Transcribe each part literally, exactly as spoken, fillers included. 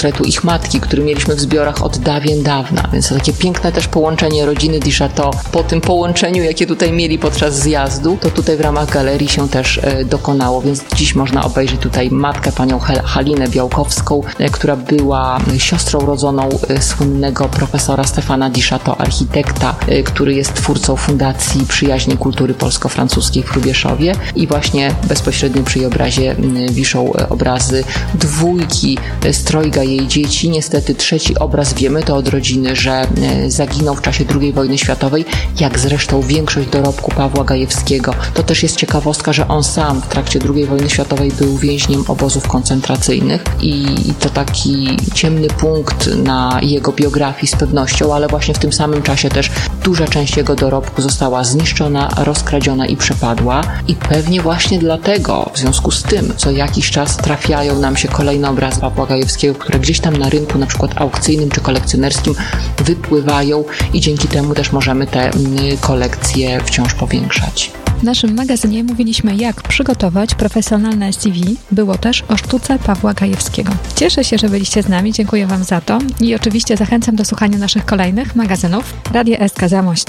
portretu ich matki, który mieliśmy w zbiorach od dawien dawna, więc to takie piękne też połączenie rodziny du Château. Po tym połączeniu, jakie tutaj mieli podczas zjazdu, to tutaj w ramach galerii się też e, dokonało, więc dziś można obejrzeć tutaj matkę, panią Halinę Białkowską, e, która była siostrą rodzoną e, słynnego profesora Stefana du Château, architekta, e, który jest twórcą Fundacji Przyjaźni Kultury Polsko-Francuskiej w Hrubieszowie i właśnie bezpośrednio przy jej obrazie e, wiszą e, obrazy dwójki e, z trojga jej dzieci. Niestety trzeci obraz, wiemy to od rodziny, że e, zaginął w czasie drugiej wojny światowej, jak zresztą większość dorobku Pawła Gajewskiego. To też jest ciekawostka, że on sam w trakcie drugiej wojny światowej był więźniem obozów koncentracyjnych i to taki ciemny punkt na jego biografii z pewnością, ale właśnie w tym samym czasie też duża część jego dorobku została zniszczona, rozkradziona i przepadła i pewnie właśnie dlatego, w związku z tym, co jakiś czas trafiają nam się kolejne obrazy Pawła Gajewskiego, które gdzieś tam na rynku, na przykład aukcyjnym czy kolekcjonerskim wypływają i dzięki temu też możemy te kolekcje wciąż powiększać. W naszym magazynie mówiliśmy, jak przygotować profesjonalne S C V. Było też o sztuce Pawła Gajewskiego. Cieszę się, że byliście z nami. Dziękuję Wam za to. I oczywiście zachęcam do słuchania naszych kolejnych magazynów. Radio S K Zamość.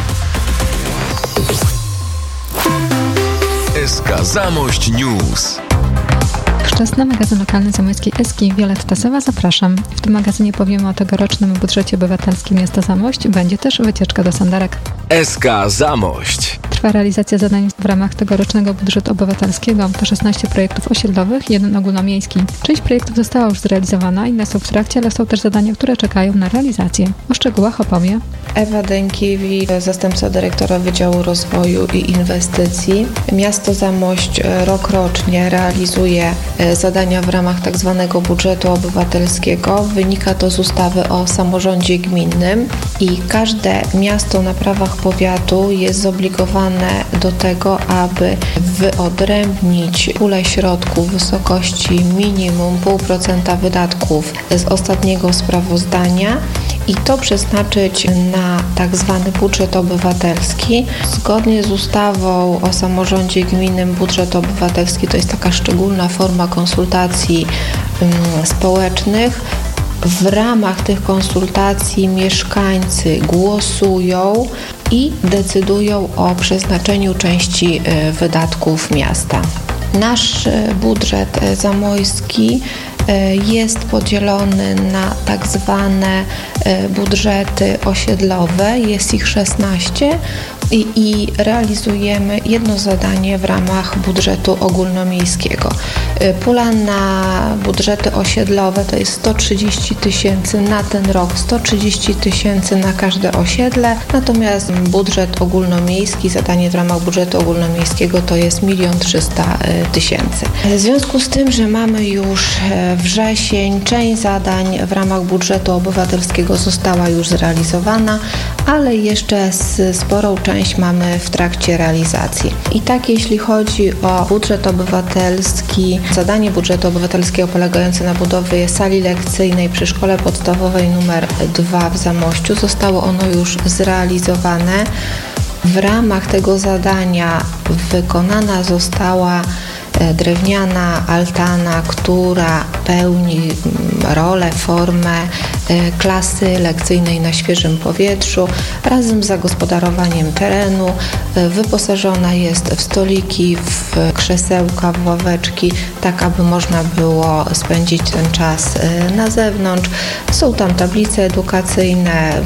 S K Zamość News. Czas na magazyn lokalny zamojskiej Eski. Violetta Sowa, zapraszam. W tym magazynie powiemy o tegorocznym budżecie obywatelskim miasta Zamość. Będzie też wycieczka do Sandarek. S K Zamość. Trwa realizacja zadań w ramach tegorocznego budżetu obywatelskiego. To szesnaście projektów osiedlowych, jeden ogólnomiejski. Część projektów została już zrealizowana, inne są w trakcie, ale są też zadania, które czekają na realizację. O szczegółach opowie Ewa Dękiewicz, zastępca dyrektora Wydziału Rozwoju i Inwestycji. Miasto Zamość rokrocznie realizuje zadania w ramach tak zwanego budżetu obywatelskiego. Wynika to z ustawy o samorządzie gminnym i każde miasto na prawach powiatu jest zobligowane do tego, aby wyodrębnić pulę środków w wysokości minimum zero przecinek pięć procent wydatków z ostatniego sprawozdania i to przeznaczyć na tak zwany budżet obywatelski. Zgodnie z ustawą o samorządzie gminnym budżet obywatelski to jest taka szczególna forma konsultacji um, społecznych. W ramach tych konsultacji mieszkańcy głosują i decydują o przeznaczeniu części y, wydatków miasta. Nasz y, budżet y, zamojski jest podzielony na tak zwane budżety osiedlowe, jest ich szesnaście i, i realizujemy jedno zadanie w ramach budżetu ogólnomiejskiego. Pula na budżety osiedlowe to jest sto trzydzieści tysięcy na ten rok, sto trzydzieści tysięcy na każde osiedle, natomiast budżet ogólnomiejski, zadanie w ramach budżetu ogólnomiejskiego to jest milion trzysta tysięcy. W związku z tym, że mamy już wrzesień, część zadań w ramach budżetu obywatelskiego została już zrealizowana, ale jeszcze sporą część mamy w trakcie realizacji. I tak jeśli chodzi o budżet obywatelski, zadanie budżetu obywatelskiego polegające na budowie sali lekcyjnej przy szkole podstawowej numer dwa w Zamościu zostało ono już zrealizowane. W ramach tego zadania wykonana została drewniana altana, która pełni rolę, formę klasy lekcyjnej na świeżym powietrzu razem z zagospodarowaniem terenu. Wyposażona jest w stoliki, w krzesełka, w ławeczki, tak aby można było spędzić ten czas na zewnątrz. Są tam tablice edukacyjne,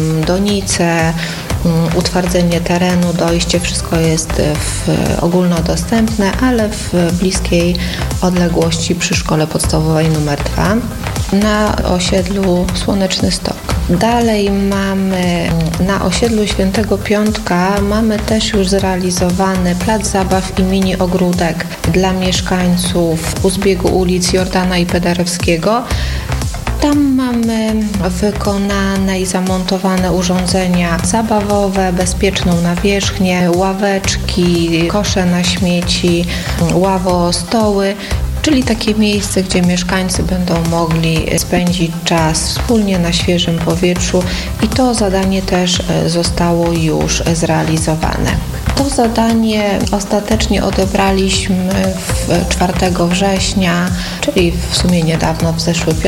donice, utwardzenie terenu, dojście, wszystko jest w, ogólnodostępne, ale w bliskiej odległości przy szkole podstawowej numer dwa na osiedlu Słoneczny Stok. Dalej mamy na osiedlu Świętego Piątka mamy też już zrealizowany plac zabaw i mini ogródek dla mieszkańców u zbiegu ulic Jordana i Pederewskiego. Tam mamy wykonane i zamontowane urządzenia zabawowe, bezpieczną nawierzchnię, ławeczki, kosze na śmieci, ławo-stoły, czyli takie miejsce, gdzie mieszkańcy będą mogli spędzić czas wspólnie na świeżym powietrzu i to zadanie też zostało już zrealizowane. To zadanie ostatecznie odebraliśmy w czwartego września, czyli w sumie niedawno, w zeszły piątek,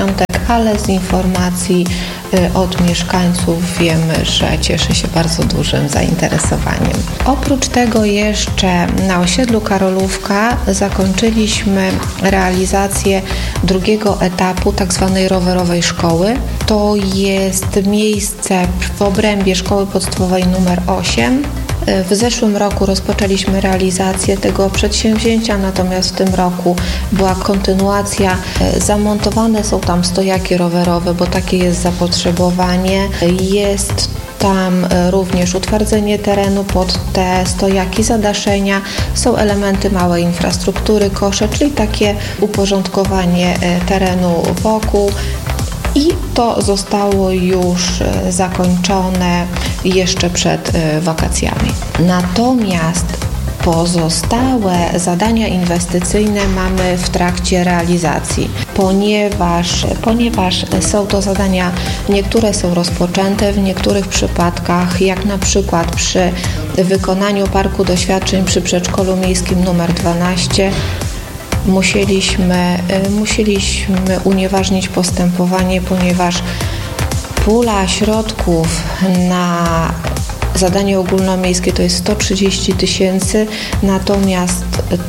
ale z informacji od mieszkańców wiemy, że cieszy się bardzo dużym zainteresowaniem. Oprócz tego jeszcze na osiedlu Karolówka zakończyliśmy realizację drugiego etapu tzw. rowerowej szkoły. To jest miejsce w obrębie szkoły podstawowej numer osiem. W zeszłym roku rozpoczęliśmy realizację tego przedsięwzięcia, natomiast w tym roku była kontynuacja. Zamontowane są tam stojaki rowerowe, bo takie jest zapotrzebowanie. Jest tam również utwardzenie terenu pod te stojaki, zadaszenia. Są elementy małej infrastruktury, kosze, czyli takie uporządkowanie terenu wokół. I to zostało już zakończone jeszcze przed wakacjami. Natomiast pozostałe zadania inwestycyjne mamy w trakcie realizacji, ponieważ, ponieważ są to zadania, niektóre są rozpoczęte, w niektórych przypadkach, jak na przykład przy wykonaniu parku doświadczeń przy przedszkolu miejskim numer dwanaście, Musieliśmy, musieliśmy unieważnić postępowanie, ponieważ pula środków na zadanie ogólnomiejskie to jest sto trzydzieści tysięcy, natomiast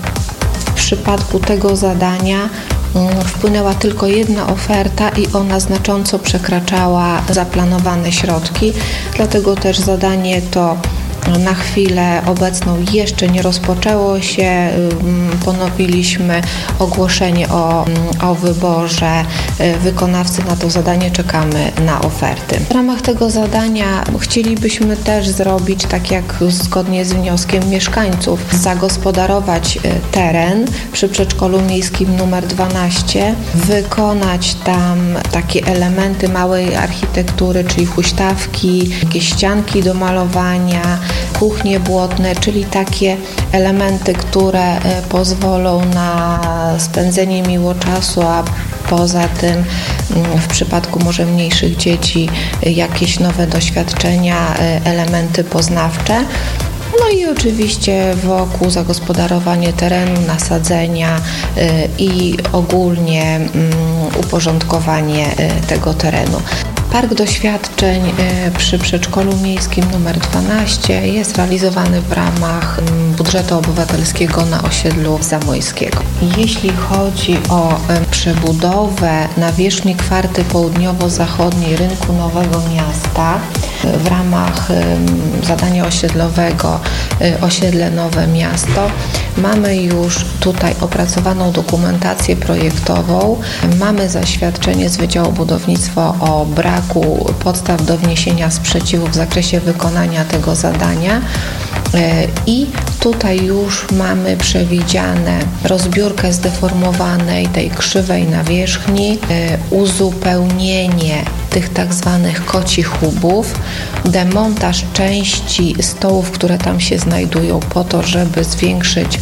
w przypadku tego zadania wpłynęła tylko jedna oferta i ona znacząco przekraczała zaplanowane środki, dlatego też zadanie to na chwilę obecną jeszcze nie rozpoczęło się. Ponowiliśmy ogłoszenie o, o wyborze wykonawcy na to zadanie. Czekamy na oferty. W ramach tego zadania chcielibyśmy też zrobić, tak jak zgodnie z wnioskiem mieszkańców, zagospodarować teren przy przedszkolu miejskim numer dwanaście, wykonać tam takie elementy małej architektury, czyli huśtawki, jakieś ścianki do malowania, kuchnie błotne, czyli takie elementy, które pozwolą na spędzenie miło czasu, a poza tym w przypadku może mniejszych dzieci jakieś nowe doświadczenia, elementy poznawcze. No i oczywiście wokół zagospodarowanie terenu, nasadzenia i ogólnie uporządkowanie tego terenu. Park doświadczeń przy przedszkolu miejskim numer dwanaście jest realizowany w ramach budżetu obywatelskiego na osiedlu Zamojskiego. Jeśli chodzi o przebudowę nawierzchni kwarty południowo-zachodniej rynku Nowego Miasta w ramach zadania osiedlowego osiedle Nowe Miasto, mamy już tutaj opracowaną dokumentację projektową, mamy zaświadczenie z Wydziału Budownictwa o braku podstaw do wniesienia sprzeciwu w zakresie wykonania tego zadania i tutaj już mamy przewidziane rozbiórkę zdeformowanej tej krzywej nawierzchni, uzupełnienie tych tak zwanych kocich hubów, demontaż części stołów, które tam się znajdują po to, żeby zwiększyć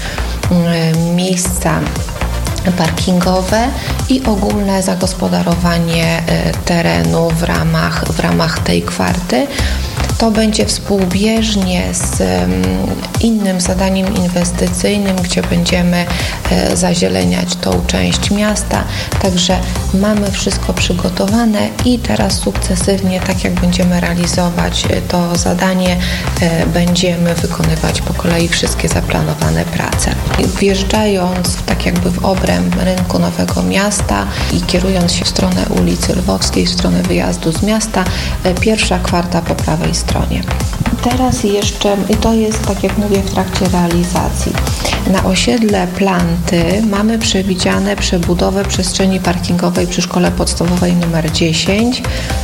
miejsca parkingowe i ogólne zagospodarowanie terenu w ramach, w ramach tej kwarty. To będzie współbieżnie z innym zadaniem inwestycyjnym, gdzie będziemy zazieleniać tą część miasta. Także mamy wszystko przygotowane i teraz sukcesywnie, tak jak będziemy realizować to zadanie, będziemy wykonywać po kolei wszystkie zaplanowane prace. Wjeżdżając tak jakby w obręb rynku Nowego Miasta i kierując się w stronę ulicy Lwowskiej, w stronę wyjazdu z miasta, pierwsza kwarta po prawej stronie. Teraz jeszcze, i to jest, tak jak mówię, w trakcie realizacji. Na osiedle Planty mamy przewidziane przebudowę przestrzeni parkingowej przy szkole podstawowej numer dziesięć.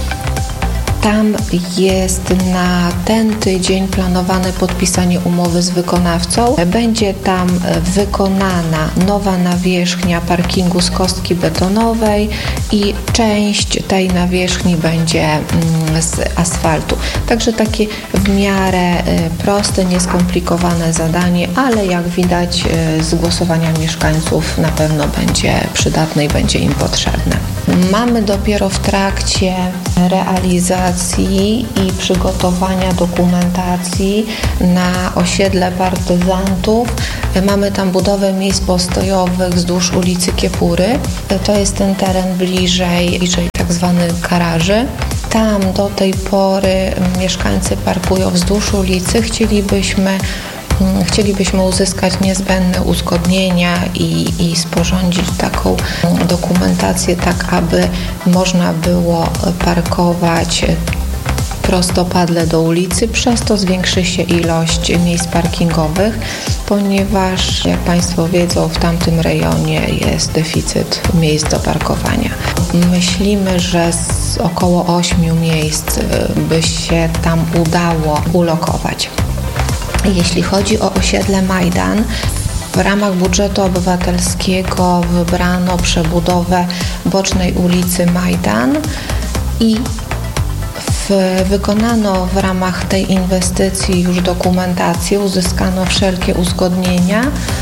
Tam jest na ten tydzień planowane podpisanie umowy z wykonawcą. Będzie tam wykonana nowa nawierzchnia parkingu z kostki betonowej i część tej nawierzchni będzie z asfaltu. Także takie w miarę proste, nieskomplikowane zadanie, ale jak widać z głosowania mieszkańców na pewno będzie przydatne i będzie im potrzebne. Mamy dopiero w trakcie realizacji i przygotowania dokumentacji na osiedle partyzantów. Mamy tam budowę miejsc postojowych wzdłuż ulicy Kiepury. To jest ten teren bliżej, bliżej tak zwanych garaży. Tam do tej pory mieszkańcy parkują wzdłuż ulicy. Chcielibyśmy Chcielibyśmy uzyskać niezbędne uzgodnienia i, i sporządzić taką dokumentację, tak aby można było parkować prostopadle do ulicy, przez to zwiększy się ilość miejsc parkingowych, ponieważ jak Państwo wiedzą, w tamtym rejonie jest deficyt miejsc do parkowania. Myślimy, że z około ośmiu miejsc by się tam udało ulokować. Jeśli chodzi o osiedle Majdan, w ramach budżetu obywatelskiego wybrano przebudowę bocznej ulicy Majdan i w, wykonano w ramach tej inwestycji już dokumentację, uzyskano wszelkie uzgodnienia.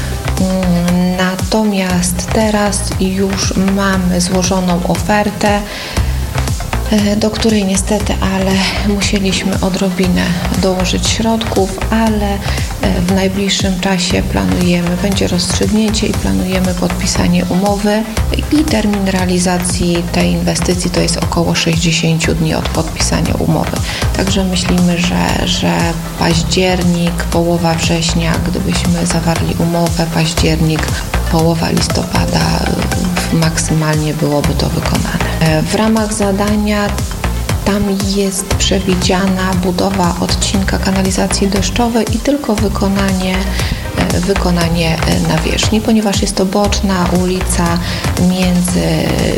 Natomiast teraz już mamy złożoną ofertę, do której niestety, ale musieliśmy odrobinę dołożyć środków, ale w najbliższym czasie planujemy, będzie rozstrzygnięcie i planujemy podpisanie umowy i termin realizacji tej inwestycji to jest około sześćdziesiąt dni od podpisania umowy. Także myślimy, że, że październik, połowa września, gdybyśmy zawarli umowę, październik, połowa listopada maksymalnie byłoby to wykonane. W ramach zadania tam jest przewidziana budowa odcinka kanalizacji deszczowej i tylko wykonanie, wykonanie nawierzchni, ponieważ jest to boczna ulica między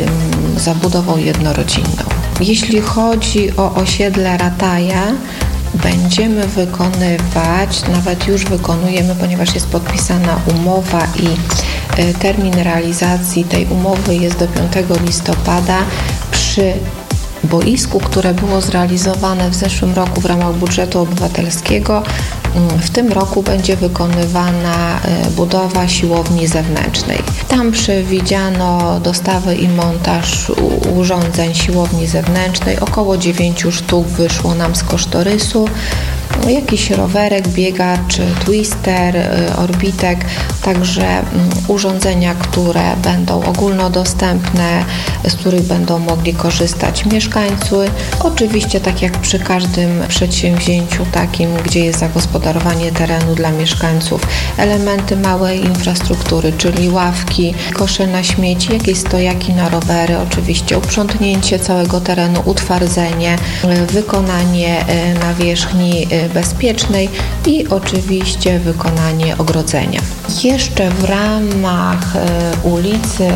zabudową jednorodzinną. Jeśli chodzi o osiedle Rataja, będziemy wykonywać, nawet już wykonujemy, ponieważ jest podpisana umowa i termin realizacji tej umowy jest do piątego listopada przy boisku, które było zrealizowane w zeszłym roku w ramach budżetu obywatelskiego. W tym roku będzie wykonywana budowa siłowni zewnętrznej. Tam przewidziano dostawę i montaż urządzeń siłowni zewnętrznej. Około dziewięciu sztuk wyszło nam z kosztorysu. Jakiś rowerek, biegacz, twister, orbitek, także urządzenia, które będą ogólnodostępne, z których będą mogli korzystać mieszkańcy. Oczywiście tak jak przy każdym przedsięwzięciu takim, gdzie jest zagospodarowanie terenu dla mieszkańców, elementy małej infrastruktury, czyli ławki, kosze na śmieci, jakieś stojaki na rowery, oczywiście uprzątnięcie całego terenu, utwardzenie, wykonanie nawierzchni bezpiecznej i oczywiście wykonanie ogrodzenia. Jeszcze w ramach ulicy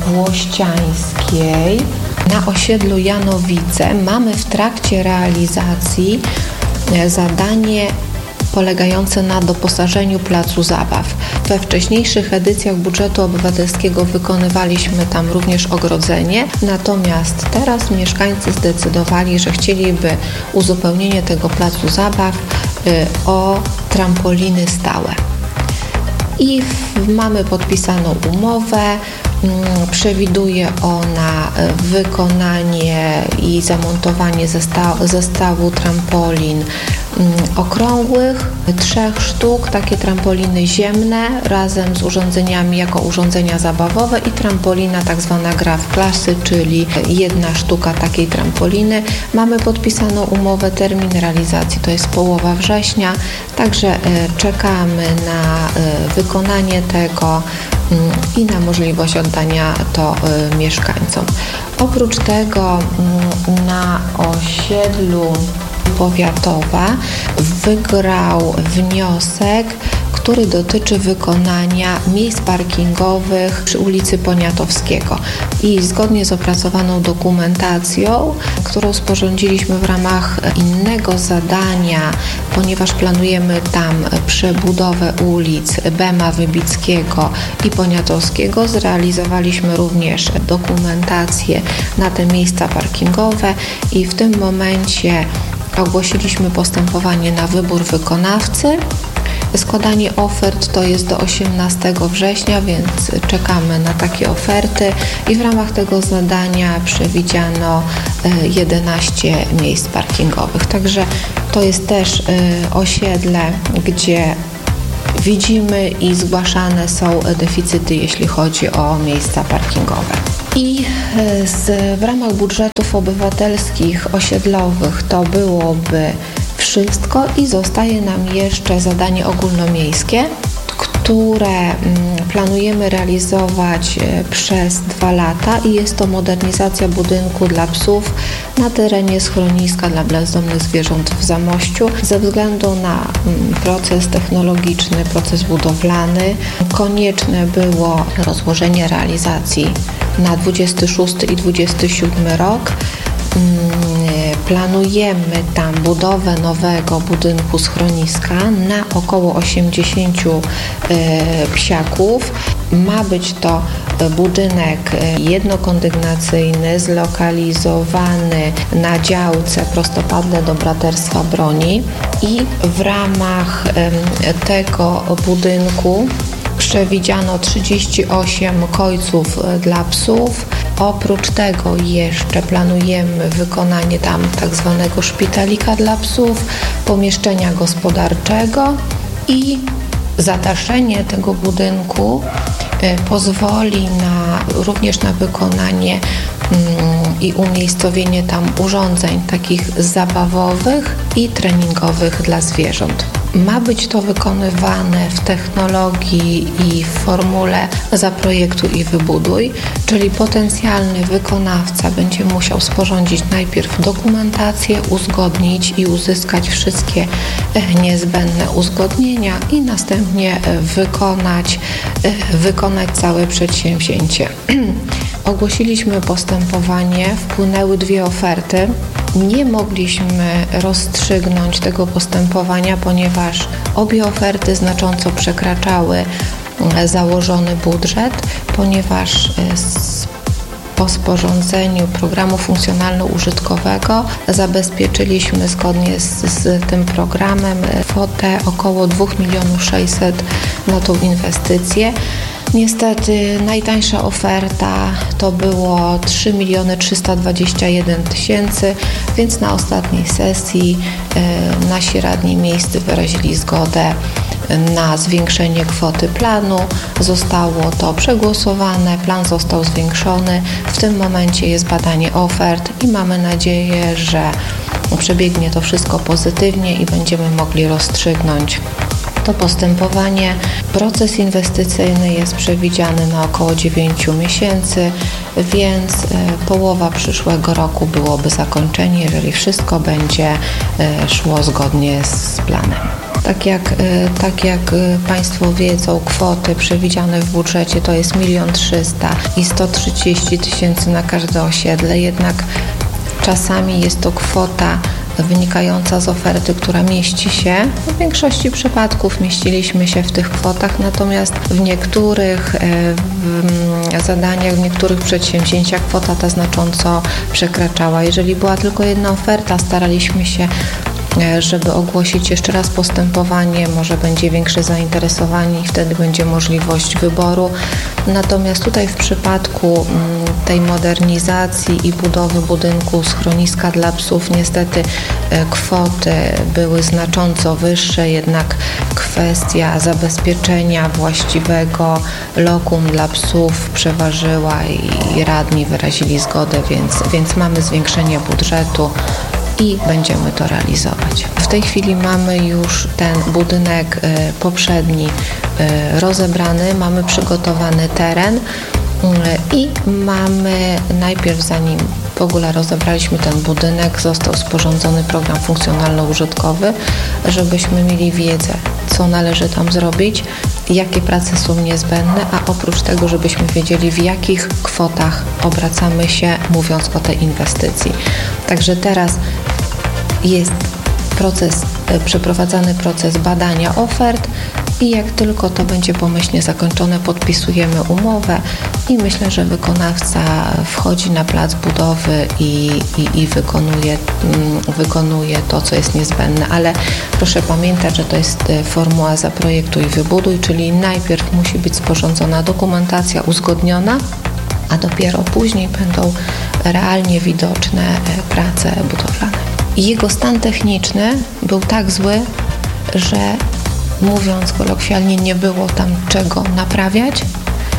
Włościańskiej na osiedlu Janowice mamy w trakcie realizacji zadanie polegające na doposażeniu placu zabaw. We wcześniejszych edycjach budżetu obywatelskiego wykonywaliśmy tam również ogrodzenie, natomiast teraz mieszkańcy zdecydowali, że chcieliby uzupełnienie tego placu zabaw o trampoliny stałe. I mamy podpisaną umowę. Przewiduje ona wykonanie i zamontowanie zestawu, zestawu trampolin okrągłych, trzech sztuk, takie trampoliny ziemne razem z urządzeniami jako urządzenia zabawowe i trampolina tak zwana gra w klasy, czyli jedna sztuka takiej trampoliny. Mamy podpisaną umowę, termin realizacji to jest połowa września, także czekamy na wykonanie tego i na możliwość oddania to mieszkańcom. Oprócz tego na osiedlu Powiatowa wygrał wniosek, który dotyczy wykonania miejsc parkingowych przy ulicy Poniatowskiego. I zgodnie z opracowaną dokumentacją, którą sporządziliśmy w ramach innego zadania, ponieważ planujemy tam przebudowę ulic Bema, Wybickiego i Poniatowskiego, zrealizowaliśmy również dokumentację na te miejsca parkingowe i w tym momencie ogłosiliśmy postępowanie na wybór wykonawcy. Składanie ofert to jest do osiemnastego września, więc czekamy na takie oferty i w ramach tego zadania przewidziano jedenaście miejsc parkingowych. Także to jest też osiedle, gdzie widzimy i zgłaszane są deficyty, jeśli chodzi o miejsca parkingowe. I z, w ramach budżetów obywatelskich, osiedlowych to byłoby wszystko i zostaje nam jeszcze zadanie ogólnomiejskie, które planujemy realizować przez dwa lata i jest to modernizacja budynku dla psów na terenie schroniska dla bezdomnych zwierząt w Zamościu. Ze względu na proces technologiczny, proces budowlany, konieczne było rozłożenie realizacji na dwudziesty szósty i dwudziesty siódmy rok. Planujemy tam budowę nowego budynku schroniska na około osiemdziesięciu psiaków. Ma być to budynek jednokondygnacyjny, zlokalizowany na działce prostopadle do Braterstwa Broni i w ramach tego budynku przewidziano trzydzieści osiem kojców dla psów. Oprócz tego jeszcze planujemy wykonanie tam tak zwanego szpitalika dla psów, pomieszczenia gospodarczego i zadaszenie tego budynku pozwoli na, również na wykonanie i umiejscowienie tam urządzeń takich zabawowych i treningowych dla zwierząt. Ma być to wykonywane w technologii i w formule zaprojektuj i wybuduj, czyli potencjalny wykonawca będzie musiał sporządzić najpierw dokumentację, uzgodnić i uzyskać wszystkie niezbędne uzgodnienia i następnie wykonać, wykonać całe przedsięwzięcie. Ogłosiliśmy postępowanie, wpłynęły dwie oferty. Nie mogliśmy rozstrzygnąć tego postępowania, ponieważ obie oferty znacząco przekraczały założony budżet, ponieważ po sporządzeniu programu funkcjonalno-użytkowego zabezpieczyliśmy zgodnie z, z tym programem kwotę około dwa miliony sześćset na tą inwestycję. Niestety najtańsza oferta to było trzy miliony trzysta dwadzieścia jeden tysięcy, więc na ostatniej sesji y, nasi radni miejscy wyrazili zgodę na zwiększenie kwoty planu. Zostało to przegłosowane, plan został zwiększony. W tym momencie jest badanie ofert i mamy nadzieję, że przebiegnie to wszystko pozytywnie i będziemy mogli rozstrzygnąć to postępowanie. Proces inwestycyjny jest przewidziany na około dziewięć miesięcy, więc połowa przyszłego roku byłoby zakończenie, jeżeli wszystko będzie szło zgodnie z planem. Tak jak, tak jak Państwo wiedzą, kwoty przewidziane w budżecie to jest milion trzysta i sto trzydzieści tysięcy na każde osiedle, jednak czasami jest to kwota wynikająca z oferty, która mieści się. W większości przypadków mieściliśmy się w tych kwotach, natomiast w niektórych w zadaniach, w niektórych przedsięwzięciach kwota ta znacząco przekraczała. Jeżeli była tylko jedna oferta, staraliśmy się, żeby ogłosić jeszcze raz postępowanie, może będzie większe zainteresowanie i wtedy będzie możliwość wyboru. Natomiast tutaj w przypadku tej modernizacji i budowy budynku schroniska dla psów niestety kwoty były znacząco wyższe, jednak kwestia zabezpieczenia właściwego lokum dla psów przeważyła i radni wyrazili zgodę, więc, więc mamy zwiększenie budżetu i będziemy to realizować. W tej chwili mamy już ten budynek poprzedni rozebrany, mamy przygotowany teren i mamy najpierw, zanim w ogóle rozebraliśmy ten budynek, został sporządzony program funkcjonalno-użytkowy, żebyśmy mieli wiedzę, co należy tam zrobić, jakie prace są niezbędne, a oprócz tego, żebyśmy wiedzieli, w jakich kwotach obracamy się, mówiąc o tej inwestycji. Także teraz jest proces, przeprowadzany proces badania ofert i jak tylko to będzie pomyślnie zakończone, podpisujemy umowę i myślę, że wykonawca wchodzi na plac budowy i, i, i wykonuje, wykonuje to, co jest niezbędne. Ale proszę pamiętać, że to jest formuła zaprojektuj i wybuduj, czyli najpierw musi być sporządzona dokumentacja uzgodniona, a dopiero później będą realnie widoczne prace budowlane. Jego stan techniczny był tak zły, że mówiąc kolokwialnie, nie było tam czego naprawiać,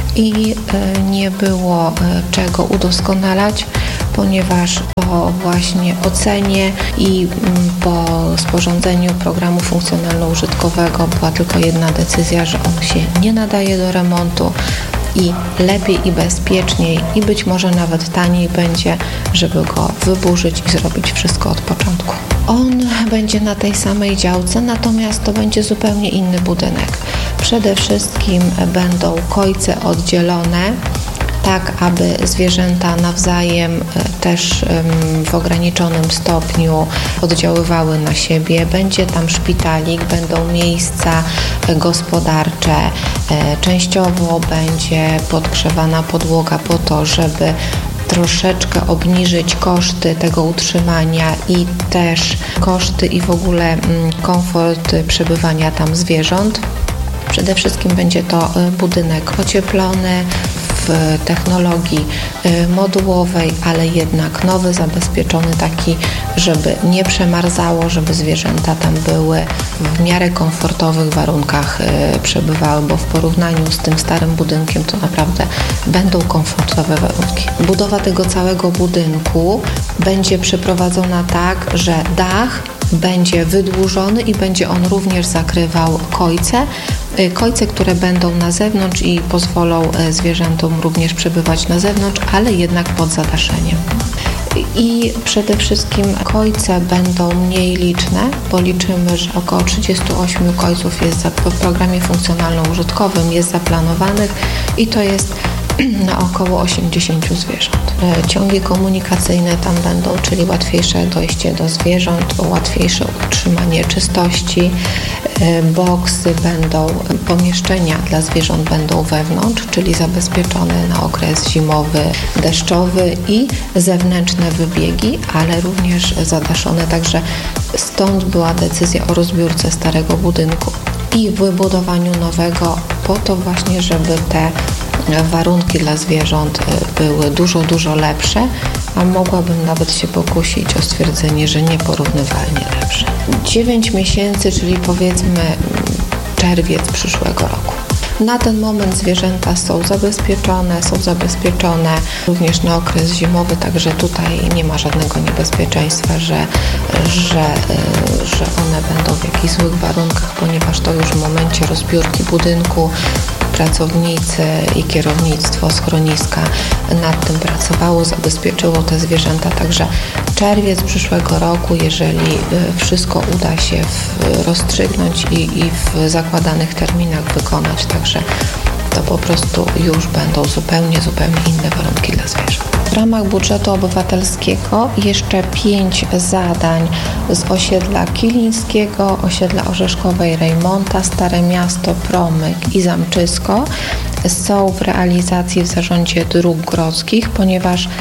i nie było czego udoskonalać, ponieważ po właśnie ocenie i po sporządzeniu programu funkcjonalno-użytkowego była tylko jedna decyzja, że on się nie nadaje do remontu i lepiej i bezpieczniej i być może nawet taniej będzie, żeby go wyburzyć i zrobić wszystko od początku. On będzie na tej samej działce, natomiast to będzie zupełnie inny budynek. Przede wszystkim będą kojce oddzielone, tak aby zwierzęta nawzajem też w ograniczonym stopniu oddziaływały na siebie. Będzie tam szpitalik, będą miejsca gospodarcze, częściowo będzie podgrzewana podłoga po to, żeby troszeczkę obniżyć koszty tego utrzymania i też koszty i w ogóle komfort przebywania tam zwierząt. Przede wszystkim będzie to budynek ocieplony w technologii modułowej, ale jednak nowy, zabezpieczony taki, żeby nie przemarzało, żeby zwierzęta tam były w miarę komfortowych warunkach przebywały, bo w porównaniu z tym starym budynkiem to naprawdę będą komfortowe warunki. Budowa tego całego budynku będzie przeprowadzona tak, że dach będzie wydłużony i będzie on również zakrywał kojce. Kojce, które będą na zewnątrz i pozwolą zwierzętom również przebywać na zewnątrz, ale jednak pod zadaszeniem. I przede wszystkim kojce będą mniej liczne, bo liczymy, że około trzydzieści osiem kojców jest w programie funkcjonalno-użytkowym jest zaplanowanych i to jest na około osiemdziesiąt zwierząt. Ciągi komunikacyjne tam będą, czyli łatwiejsze dojście do zwierząt, łatwiejsze utrzymanie czystości. Boksy będą, pomieszczenia dla zwierząt będą wewnątrz, czyli zabezpieczone na okres zimowy, deszczowy i zewnętrzne wybiegi, ale również zadaszone, także stąd była decyzja o rozbiórce starego budynku i wybudowaniu nowego po to właśnie, żeby te warunki dla zwierząt były dużo, dużo lepsze, a mogłabym nawet się pokusić o stwierdzenie, że nieporównywalnie lepsze. dziewięć miesięcy, czyli powiedzmy czerwiec przyszłego roku. Na ten moment zwierzęta są zabezpieczone, są zabezpieczone również na okres zimowy, także tutaj nie ma żadnego niebezpieczeństwa, że, że, że one będą w jakichś złych warunkach, ponieważ to już w momencie rozbiórki budynku pracownicy i kierownictwo schroniska nad tym pracowało, zabezpieczyło te zwierzęta, także czerwiec przyszłego roku, jeżeli wszystko uda się rozstrzygnąć i, i w zakładanych terminach wykonać, także to po prostu już będą zupełnie, zupełnie inne warunki dla zwierząt. W ramach budżetu obywatelskiego jeszcze pięć zadań z osiedla Kilińskiego, osiedla Orzeszkowej Rejmonta, Stare Miasto, Promyk i Zamczysko są w realizacji w Zarządzie Dróg Grodzkich, ponieważ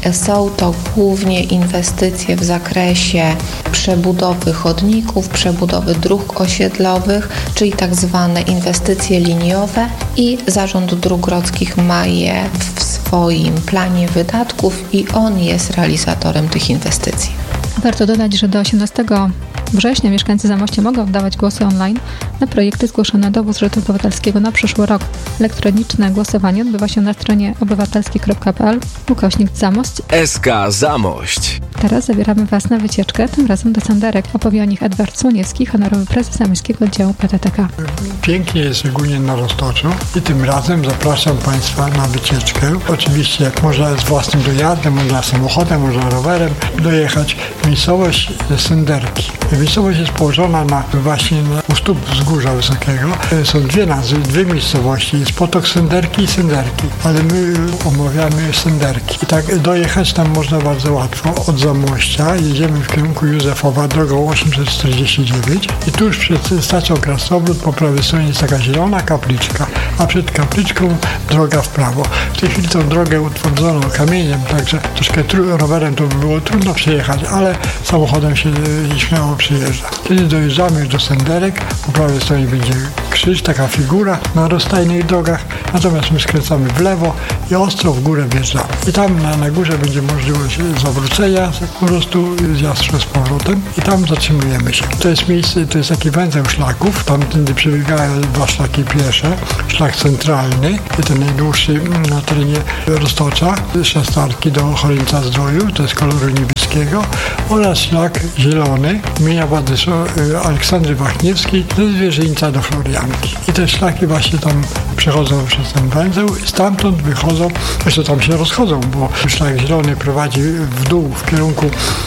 są to głównie inwestycje w zakresie przebudowy chodników, przebudowy dróg osiedlowych, czyli tak zwane inwestycje liniowe i Zarząd Dróg Grodzkich ma je w swoim planie wydatków i on jest realizatorem tych inwestycji. Warto dodać, że do osiemnastego września mieszkańcy Zamościa mogą oddawać głosy online na projekty zgłoszone do budżetu obywatelskiego na przyszły rok. Elektroniczne głosowanie odbywa się na stronie obywatelski kropka p l ukośnik Zamość. S K Zamość. Teraz zabieramy Was na wycieczkę, tym razem do Sanderek. Opowie o nich Edward Słoniewski, honorowy prezes Zamojskiego Oddziału P T T K. Pięknie jest ogólnie na Roztoczu i tym razem zapraszam Państwa na wycieczkę. Oczywiście można z własnym dojazdem, można samochodem, można rowerem dojechać w miejscowość Sanderki. Miejscowość jest położona na, właśnie na, u stóp wzgórza wysokiego. Są dwie nazwy, dwie miejscowości. Jest Potok Sanderki i Sanderki, ale my omawiamy Sanderki. I tak dojechać tam można bardzo łatwo. Od Zamościa jedziemy w kierunku Józefowa drogą osiemset czterdzieści dziewięć i tuż przed stacją Krasnobród po prawej stronie jest taka zielona kapliczka, a przed kapliczką droga w prawo. W tej chwili tą drogę utwardzono kamieniem, także troszkę tru- rowerem to by było trudno przejechać, ale samochodem się śmiało przyjeżdża. Kiedy dojeżdżamy już do Sanderek, szlak, po prawej stronie będzie krzyż, taka figura na rozstajnych drogach, natomiast my skręcamy w lewo i ostro w górę wjeżdżamy. I tam na, na górze będzie możliwość zawrócenia, po prostu zjazd z powrotem i tam zatrzymujemy się. To jest miejsce, to jest taki węzeł szlaków, tamtędy przebiegają dwa szlaki piesze, szlak centralny, ten najdłuższy na terenie Roztocza, Szastarki do Choryńca Zdroju, to jest koloru niebieskiego, oraz szlak zielony imienia Władysław- Aleksandry Wachniewskiej ze Zwierzyńca do Florianki. I te szlaki właśnie tam przechodzą przez ten węzeł, stamtąd wychodzą, jeszcze tam się rozchodzą, bo szlak zielony prowadzi w dół w kierunku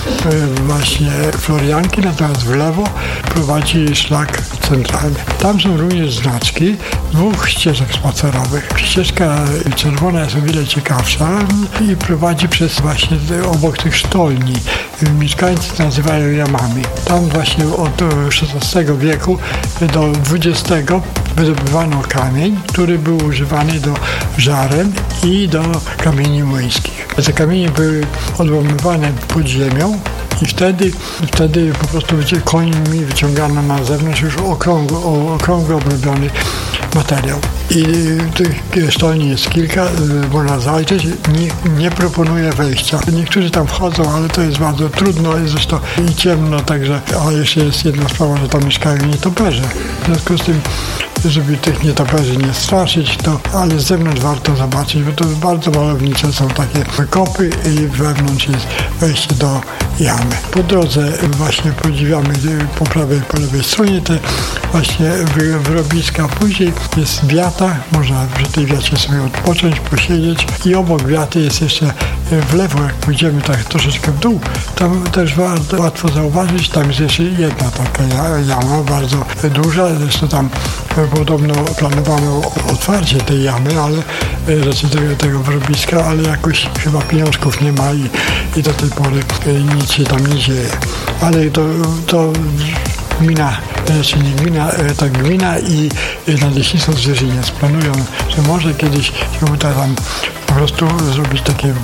właśnie Florianki, natomiast w lewo prowadzi szlak centralny. Tam są również znaczki dwóch ścieżek spacerowych. Ścieżka czerwona jest o wiele ciekawsza i prowadzi przez właśnie obok tych sztolni. Mieszkańcy to nazywają jamami. Tam właśnie od szesnastego wieku do dwudziestego wydobywano kamień, który był używany do żaren i do kamieni młyńskich. Te kamienie były odłamywane pod ziemią i wtedy, wtedy po prostu końmi wyciągano na zewnątrz już okrągły, okrągły obrobiony materiał. I tych sztolni jest kilka, można zajrzeć. Nie, nie proponuję wejścia. Niektórzy tam wchodzą, ale to jest bardzo trudno, jest zresztą i ciemno, także, a jeszcze jest jedna sprawa, że tam mieszkają nietoperze. W związku z tym, żeby tych nietoperzy nie straszyć, to ale z zewnątrz warto zobaczyć, bo to bardzo malownicze są takie wykopy i wewnątrz jest wejście do jamy. Po drodze właśnie podziwiamy po prawej i po lewej stronie te właśnie wyrobiska. Później jest wiata, można przy tej wiacie sobie odpocząć, posiedzieć i obok wiaty jest jeszcze w lewo, jak pójdziemy tak troszeczkę w dół, tam też warto, łatwo zauważyć, tam jest jeszcze jedna taka jama, bardzo duża, zresztą tam podobno planowano otwarcie tej jamy, ale znaczy tego, tego wyrobiska, ale jakoś chyba pieniążków nie ma i, i do tej pory nic się tam nie dzieje. Ale to, to gmina, znaczy nie gmina, to gmina i Nadleśnictwo Zwierzyniec planują, że może kiedyś się uda tam po prostu zrobić takie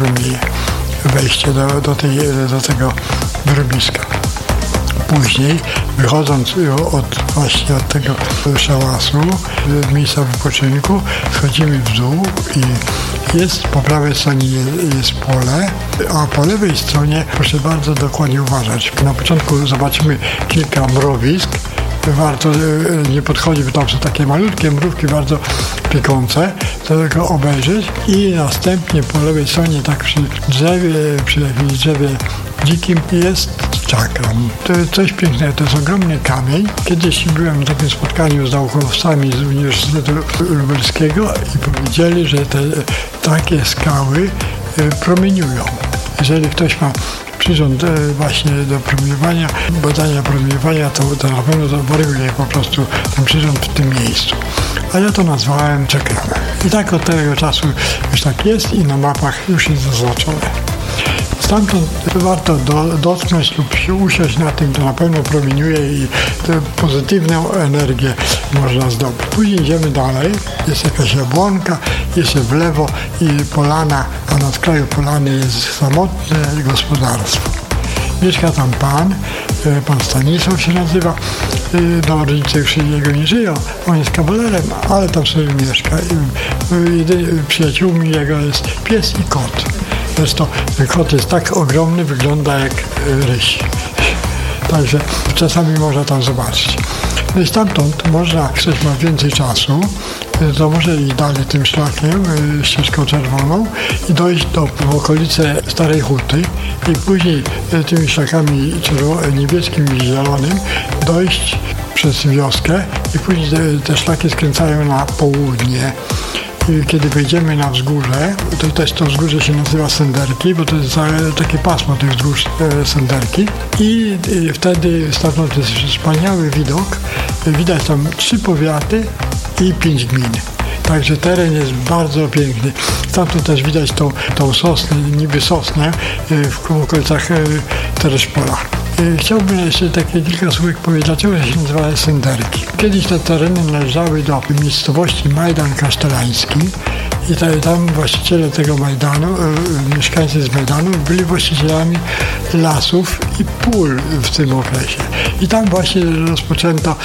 wejście do, do, tej, do tego wyrobiska. Później, wychodząc od, właśnie od tego szałasu, miejsca wypoczynku, schodzimy w dół i jest po prawej stronie jest pole, a po lewej stronie proszę bardzo dokładnie uważać. Na początku zobaczymy kilka mrowisk. Warto nie podchodzić, bo tam są takie malutkie mrówki, bardzo piekące, do tego obejrzeć i następnie po lewej stronie, tak przy drzewie, przy jakimś drzewie dzikim jest czakran. To jest coś pięknego, to jest ogromny kamień. Kiedyś byłem na takim spotkaniu z naukowcami z Uniwersytetu Lubelskiego i powiedzieli, że te takie skały promieniują. Jeżeli ktoś ma przyrząd właśnie do promieniowania, badania promieniowania, to, to na pewno to wariuje po prostu ten przyrząd w tym miejscu. A ja to nazwałem czakranem. I tak od tego czasu już tak jest i na mapach już jest zaznaczone. Stamtąd warto do, dotknąć lub się usiąść na tym, to na pewno promieniuje i tę pozytywną energię można zdobyć. Później idziemy dalej, jest jakaś jabłonka, jeszcze w lewo i polana, a na skraju polany jest samotne gospodarstwo. Mieszka tam pan, pan Stanisław się nazywa, no rodzice już jego nie żyją, on jest kawalerem, ale tam sobie mieszka. Jedynymi przyjaciółmi jego jest pies i kot. Zresztą ten kot jest tak ogromny, wygląda jak ryś. Także czasami można tam zobaczyć. No i stamtąd można, jak ktoś ma więcej czasu, to może iść dalej tym szlakiem, ścieżką czerwoną i dojść do w okolice Starej Huty i później tymi szlakami niebieskim i zielonym dojść przez wioskę i później te szlaki skręcają na południe. Kiedy wejdziemy na wzgórze, to też to wzgórze się nazywa Senderki, bo to jest takie pasmo tych wzgórz Senderki i wtedy stamtąd jest wspaniały widok. Widać tam trzy powiaty i pięć gmin. Także teren jest bardzo piękny. Stamtąd też widać tą, tą sosnę, niby sosnę w okolicach Tereszpola. Chciałbym jeszcze takie kilka słówek powiedzieć, dlaczego się nazywa Senderki. Kiedyś te tereny należały do miejscowości Majdan Kasztelański i tam właściciele tego Majdanu, mieszkańcy z Majdanu byli właścicielami lasów i pól w tym okresie. I tam właśnie rozpoczęto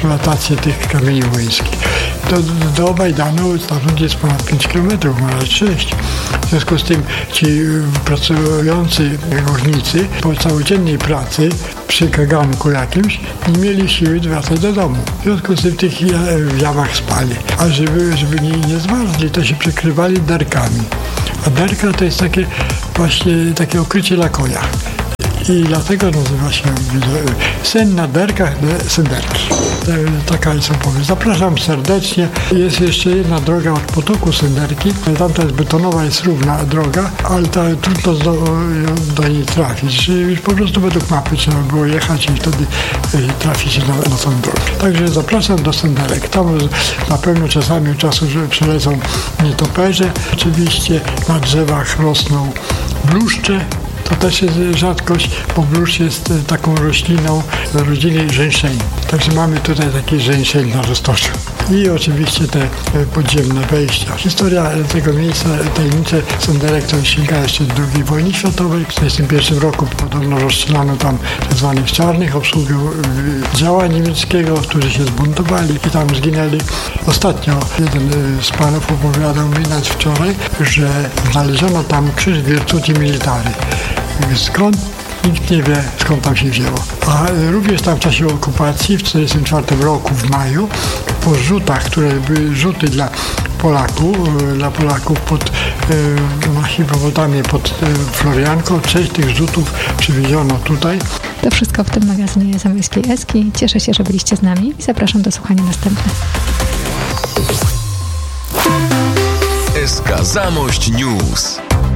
eksploatację tych kamieni łońskich. Do, do Majdanu stamtąd jest ponad pięć kilometrów, może sześć. W związku z tym ci pracujący górnicy po całodziennej pracy przy kaganku jakimś nie mieli siły wracać do domu. W związku z tym w tych jamach spali. A żeby, żeby nie, nie zmarzli, to się przykrywali derkami. A derka to jest takie właśnie takie okrycie dla konia. I dlatego nazywa się sen na derkach, senderki. Taka jest opowieść. Zapraszam serdecznie. Jest jeszcze jedna droga od potoku Senderki. Tamta jest betonowa, jest równa droga, ale ta, trudno do, do niej trafić. Po prostu według mapy trzeba było jechać i wtedy trafić na, na tą drogę. Także zapraszam do Senderek. Tam na pewno czasami od czasu, że przylecą nietoperze. Oczywiście na drzewach rosną bluszcze. To też jest rzadkość, bo bluszcz jest taką rośliną rodziny żeńszeni. Także mamy tutaj taki żeńszeń na Roztoczu. I oczywiście te podziemne wejścia. Historia tego miejsca, tajemnice Senderek, to sięga jeszcze do drugiej wojny światowej. W tysiąc dziewięćset trzydziestym pierwszym roku podobno rozstrzelano tam tzw. czarnych, obsługę działa niemieckiego, którzy się zbuntowali i tam zginęli. Ostatnio jeden z panów opowiadał mi nawet wczoraj, że znaleziono tam krzyż Virtuti Militari. Skąd? Nikt nie wie, skąd tam się wzięło. A również tam w czasie okupacji, w tysiąc dziewięćset czterdziestym czwartym roku, w maju, po rzutach, które były rzuty dla Polaków, dla Polaków pod, na hipopotamię pod Florianką, część tych rzutów przywieziono tutaj. To wszystko w tym magazynie Zamojskiej Eski. Cieszę się, że byliście z nami i zapraszam do słuchania następnych. S K Zamość News.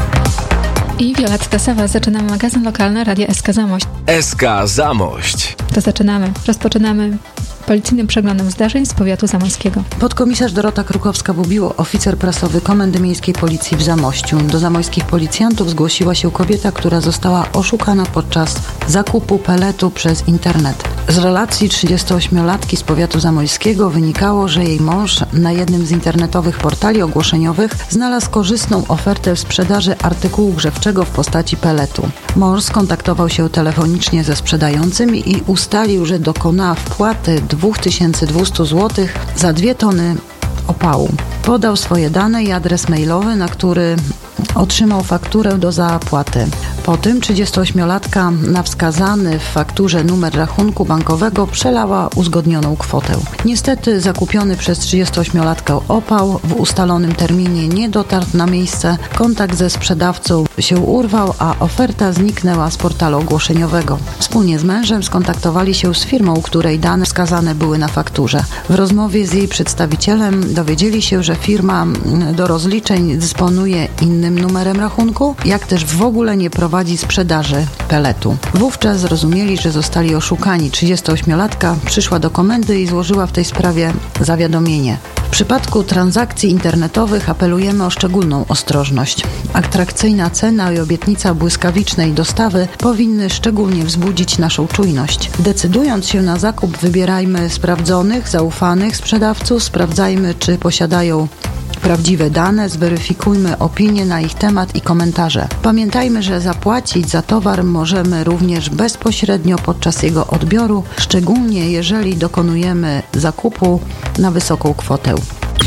I Violetta Sawa, zaczynamy magazyn lokalny Radia S K Zamość. S K Zamość. To zaczynamy. Rozpoczynamy policyjnym przeglądem zdarzeń z powiatu zamojskiego. Podkomisarz Dorota Krukowska-Bubiło, oficer prasowy Komendy Miejskiej Policji w Zamościu. Do zamojskich policjantów zgłosiła się kobieta, która została oszukana podczas zakupu peletu przez internet. Z relacji trzydziestoośmiolatki z powiatu zamojskiego wynikało, że jej mąż na jednym z internetowych portali ogłoszeniowych znalazł korzystną ofertę w sprzedaży artykułu grzewczego w postaci peletu. Mąż skontaktował się telefonicznie ze sprzedającym i ustalił, że dokonała wpłaty dwa tysiące dwieście złotych za dwie tony opału. Podał swoje dane i adres mailowy, na który otrzymał fakturę do zapłaty. Po tym trzydziestoośmiolatka na wskazany w fakturze numer rachunku bankowego przelała uzgodnioną kwotę. Niestety zakupiony przez trzydziestoośmiolatkę opał w ustalonym terminie nie dotarł na miejsce, kontakt ze sprzedawcą się urwał, a oferta zniknęła z portalu ogłoszeniowego. Wspólnie z mężem skontaktowali się z firmą, której dane wskazane były na fakturze. W rozmowie z jej przedstawicielem dowiedzieli się, że firma do rozliczeń dysponuje innym numerem rachunku, jak też w ogóle nie prowadzi sprzedaży peletu. Wówczas zrozumieli, że zostali oszukani. trzydziestoośmiolatka przyszła do komendy i złożyła w tej sprawie zawiadomienie. W przypadku transakcji internetowych apelujemy o szczególną ostrożność. Atrakcyjna cena i obietnica błyskawicznej dostawy powinny szczególnie wzbudzić naszą czujność. Decydując się na zakup, wybierajmy sprawdzonych, zaufanych sprzedawców, sprawdzajmy, czy posiadają prawdziwe dane, zweryfikujmy opinie na ich temat i komentarze. Pamiętajmy, że zapłacić za towar możemy również bezpośrednio podczas jego odbioru, szczególnie jeżeli dokonujemy zakupu na wysoką kwotę.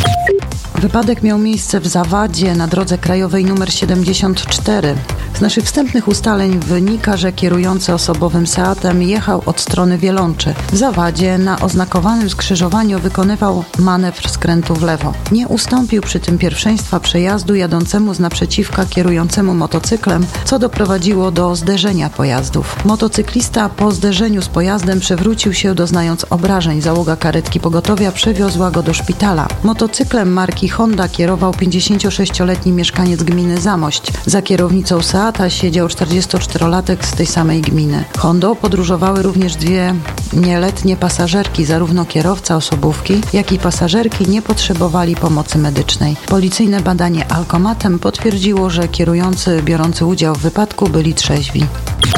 Wypadek miał miejsce w Zawadzie na drodze krajowej nr siedemdziesiąt cztery. Z naszych wstępnych ustaleń wynika, że kierujący osobowym Seatem jechał od strony Wielączy. W Zawadzie na oznakowanym skrzyżowaniu wykonywał manewr skrętu w lewo. Nie ustąpił przy tym pierwszeństwa przejazdu jadącemu z naprzeciwka kierującemu motocyklem, co doprowadziło do zderzenia pojazdów. Motocyklista po zderzeniu z pojazdem przewrócił się, doznając obrażeń. Załoga karetki pogotowia przewiozła go do szpitala. Motocyklem marki Honda kierował pięćdziesięciosześcioletni mieszkaniec gminy Zamość. Za kierownicą Seata siedział czterdziestoczterolatek z tej samej gminy. Hondą podróżowały również dwie nieletnie pasażerki. Zarówno kierowca osobówki, jak i pasażerki nie potrzebowali pomocy medycznej. Policyjne badanie alkomatem potwierdziło, że kierujący biorący udział w wypadku byli trzeźwi.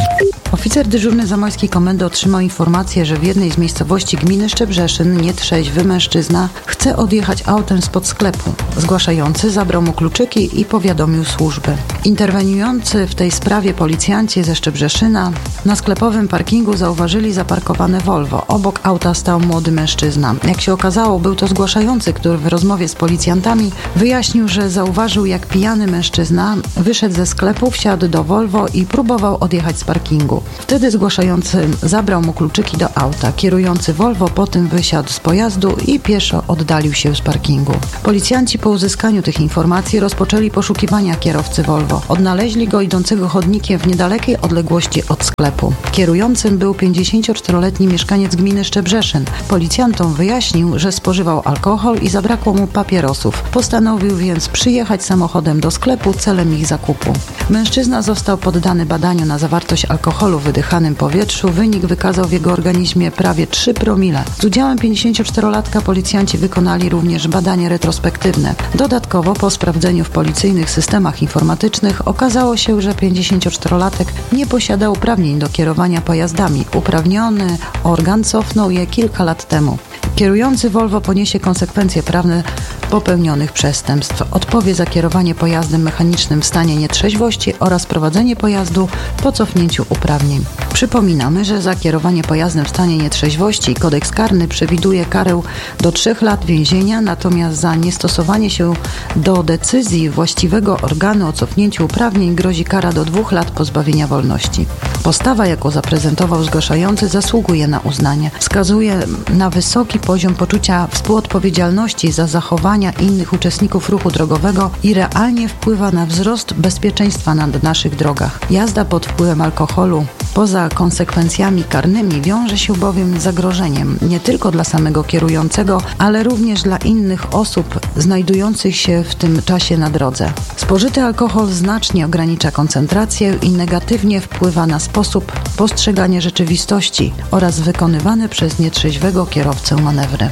Oficer dyżurny Zamojskiej Komendy otrzymał informację, że w jednej z miejscowości gminy Szczebrzeszyn nietrzeźwy mężczyzna chce odjechać autem spod sklepu. Zgłaszający zabrał mu kluczyki i powiadomił służby. Interweniujący w tej sprawie policjanci ze Szczebrzeszyna na sklepowym parkingu zauważyli zaparkowane Volvo. Obok auta stał młody mężczyzna. Jak się okazało, był to zgłaszający, który w rozmowie z policjantami wyjaśnił, że zauważył, jak pijany mężczyzna wyszedł ze sklepu, wsiadł do Volvo i próbował odjechać z parkingu. Wtedy zgłaszający zabrał mu kluczyki do auta. Kierujący Volvo potem wysiadł z pojazdu i pieszo oddalił się z parkingu. Policjanci po uzyskaniu tych informacji rozpoczęli poszukiwania kierowcy Volvo. Odnaleźli go idącego chodnikiem w niedalekiej odległości od sklepu. Kierującym był pięćdziesięcioczteroletni mieszkaniec gminy Szczebrzeszyn. Policjantom wyjaśnił, że spożywał alkohol i zabrakło mu papierosów. Postanowił więc przyjechać samochodem do sklepu celem ich zakupu. Mężczyzna został poddany badaniu na zawartość alkoholu w wydychanym powietrzu. Wynik wykazał w jego organizmie prawie trzy promile. Z udziałem pięćdziesięcioczterolatka policjanci wykonali również badanie retrospektywne. Dodatkowo po sprawdzeniu w policyjnych systemach informatycznych okazało się, że pięćdziesięcioczterolatek nie posiadał uprawnień do kierowania pojazdami. Uprawniony organ cofnął je kilka lat temu. Kierujący Volvo poniesie konsekwencje prawne popełnionych przestępstw. Odpowie za kierowanie pojazdem mechanicznym w stanie nietrzeźwości oraz prowadzenie pojazdu po cofnięciu uprawnień. Przypominamy, że za kierowanie pojazdem w stanie nietrzeźwości kodeks karny przewiduje karę do trzech lat więzienia, natomiast za niestosowanie się do decyzji właściwego organu o cofnięciu uprawnień grozi kara do dwóch lat pozbawienia wolności. Postawa, jaką zaprezentował zgłaszający, zasługuje na uznanie. Wskazuje na wysoki poziom poczucia współodpowiedzialności za zachowania innych uczestników ruchu drogowego i realnie wpływa na wzrost bezpieczeństwa na naszych drogach. Jazda pod wpływem alkoholu poza konsekwencjami karnymi wiąże się bowiem z zagrożeniem nie tylko dla samego kierującego, ale również dla innych osób znajdujących się w tym czasie na drodze. Spożyty alkohol znacznie ogranicza koncentrację i negatywnie wpływa na sposób postrzegania rzeczywistości oraz wykonywane przez nietrzeźwego kierowcę manewry.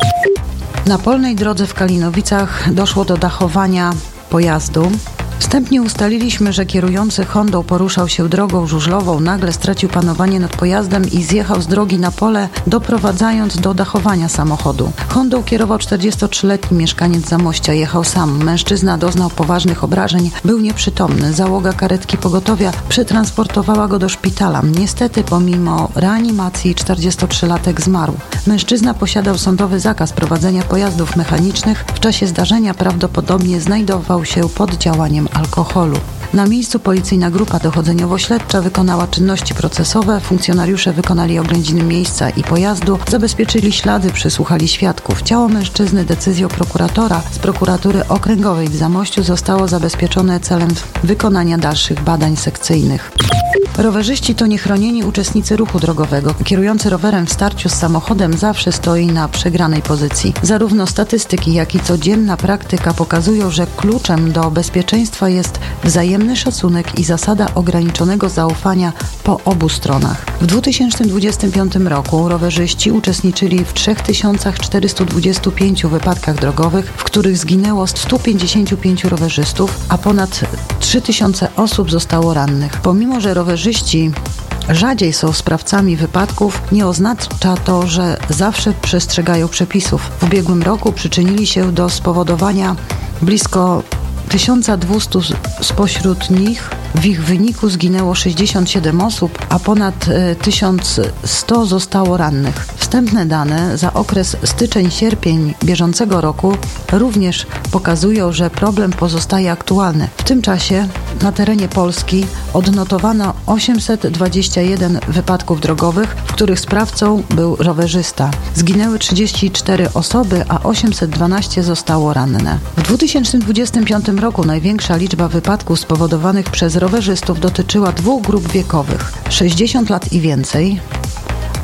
Na polnej drodze w Kalinowicach doszło do dachowania pojazdu. Wstępnie ustaliliśmy, że kierujący Hondą poruszał się drogą żużlową, nagle stracił panowanie nad pojazdem i zjechał z drogi na pole, doprowadzając do dachowania samochodu. Hondą kierował czterdziestotrzyletni mieszkaniec Zamościa, jechał sam. Mężczyzna doznał poważnych obrażeń, był nieprzytomny. Załoga karetki pogotowia przetransportowała go do szpitala. Niestety, pomimo reanimacji, czterdziestotrzylatek zmarł. Mężczyzna posiadał sądowy zakaz prowadzenia pojazdów mechanicznych. W czasie zdarzenia prawdopodobnie znajdował się pod działaniem alkoholu. Na miejscu policyjna grupa dochodzeniowo-śledcza wykonała czynności procesowe, funkcjonariusze wykonali oględziny miejsca i pojazdu, zabezpieczyli ślady, przesłuchali świadków. Ciało mężczyzny decyzją prokuratora z prokuratury okręgowej w Zamościu zostało zabezpieczone celem wykonania dalszych badań sekcyjnych. Rowerzyści to niechronieni uczestnicy ruchu drogowego. Kierujący rowerem w starciu z samochodem zawsze stoi na przegranej pozycji. Zarówno statystyki, jak i codzienna praktyka pokazują, że kluczem do bezpieczeństwa jest wzajemny szacunek i zasada ograniczonego zaufania po obu stronach. W dwa tysiące dwudziestym piątym roku rowerzyści uczestniczyli w trzy tysiące czterysta dwadzieścia pięć wypadkach drogowych, w których zginęło sto pięćdziesiąt pięć rowerzystów, a ponad trzy tysiące osób zostało rannych. Pomimo że rowerzyści rzadziej są sprawcami wypadków, nie oznacza to, że zawsze przestrzegają przepisów. W ubiegłym roku przyczynili się do spowodowania blisko tysiąc dwieście spośród nich. W ich wyniku zginęło sześćdziesiąt siedem osób, a ponad tysiąc sto zostało rannych. Wstępne dane za okres styczeń-sierpień bieżącego roku również pokazują, że problem pozostaje aktualny. W tym czasie na terenie Polski odnotowano osiemset dwadzieścia jeden wypadków drogowych, w których sprawcą był rowerzysta. Zginęły trzydzieści cztery osoby, a osiemset dwanaście zostało ranne. W dwa tysiące dwudziestym piątym roku największa liczba wypadków spowodowanych przez rowerzystów dotyczyła dwóch grup wiekowych: sześćdziesiąt lat i więcej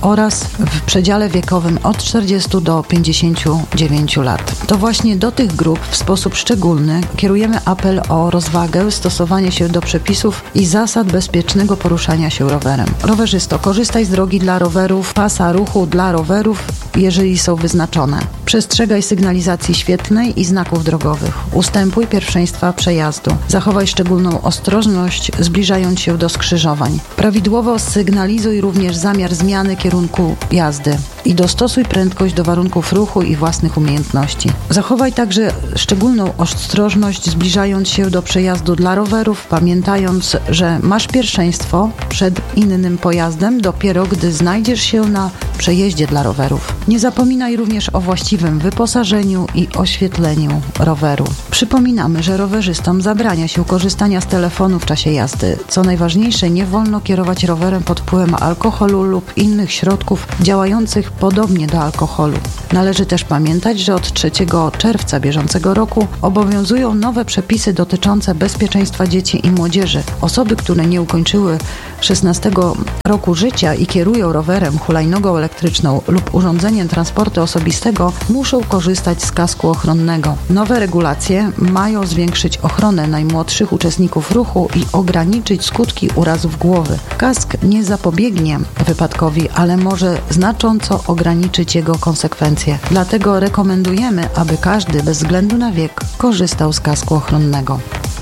oraz w przedziale wiekowym od czterdziestu do pięćdziesięciu dziewięciu lat. To właśnie do tych grup w sposób szczególny kierujemy apel o rozwagę, stosowanie się do przepisów i zasad bezpiecznego poruszania się rowerem. Rowerzysto, korzystaj z drogi dla rowerów, pasa ruchu dla rowerów, jeżeli są wyznaczone. Przestrzegaj sygnalizacji świetlnej i znaków drogowych. Ustępuj pierwszeństwa przejazdu. Zachowaj szczególną ostrożność, zbliżając się do skrzyżowań. Prawidłowo sygnalizuj również zamiar zmiany kierunku jazdy i dostosuj prędkość do warunków ruchu i własnych umiejętności. Zachowaj także szczególną ostrożność, zbliżając się do przejazdu dla rowerów, pamiętając, że masz pierwszeństwo przed innym pojazdem dopiero gdy znajdziesz się na przejeździe dla rowerów. Nie zapominaj również o właściwym wyposażeniu i oświetleniu roweru. Przypominamy, że rowerzystom zabrania się korzystania z telefonu w czasie jazdy. Co najważniejsze, nie wolno kierować rowerem pod wpływem alkoholu lub innych środków działających podobnie do alkoholu. Należy też pamiętać, że od trzeciego czerwca bieżącego roku obowiązują nowe przepisy dotyczące bezpieczeństwa dzieci i młodzieży. Osoby, które nie ukończyły szesnastego roku życia i kierują rowerem, hulajnogą elektryczną lub urządzeniem transportu osobistego, muszą korzystać z kasku ochronnego. Nowe regulacje mają zwiększyć ochronę najmłodszych uczestników ruchu i ograniczyć skutki urazów głowy. Kask nie zapobiegnie wypadkowi, ale może znacząco ograniczyć jego konsekwencje. Dlatego rekomendujemy, aby każdy bez względu na wiek korzystał z kasku ochronnego.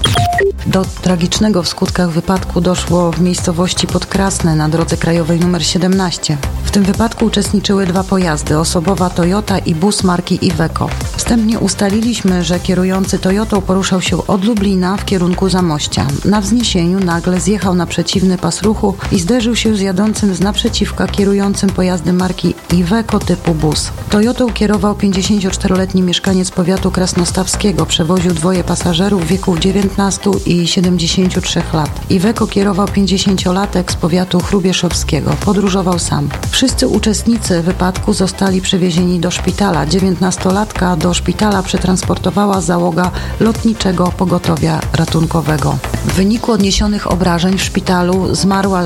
Do tragicznego w skutkach wypadku doszło w miejscowości Podkrasne na drodze krajowej nr siedemnaście. W tym wypadku uczestniczyły dwa pojazdy, osobowa Toyota i bus marki Iveco. Wstępnie ustaliliśmy, że kierujący Toyotą poruszał się od Lublina w kierunku Zamościa. Na wzniesieniu nagle zjechał na przeciwny pas ruchu i zderzył się z jadącym z naprzeciwka kierującym pojazdem marki Iveco typu bus. Toyotą kierował pięćdziesięcioczteroletni mieszkaniec powiatu krasnostawskiego. Przewoził dwoje pasażerów wieków dziewiętnastu i siedemdziesięciu trzech lat. Iveco kierował pięćdziesięciolatek z powiatu chrubieszowskiego. Podróżował sam. Wszyscy uczestnicy wypadku zostali przewiezieni do szpitala. dziewiętnastolatka do szpitala przetransportowała załoga lotniczego pogotowia ratunkowego. W wyniku odniesionych obrażeń w szpitalu zmarła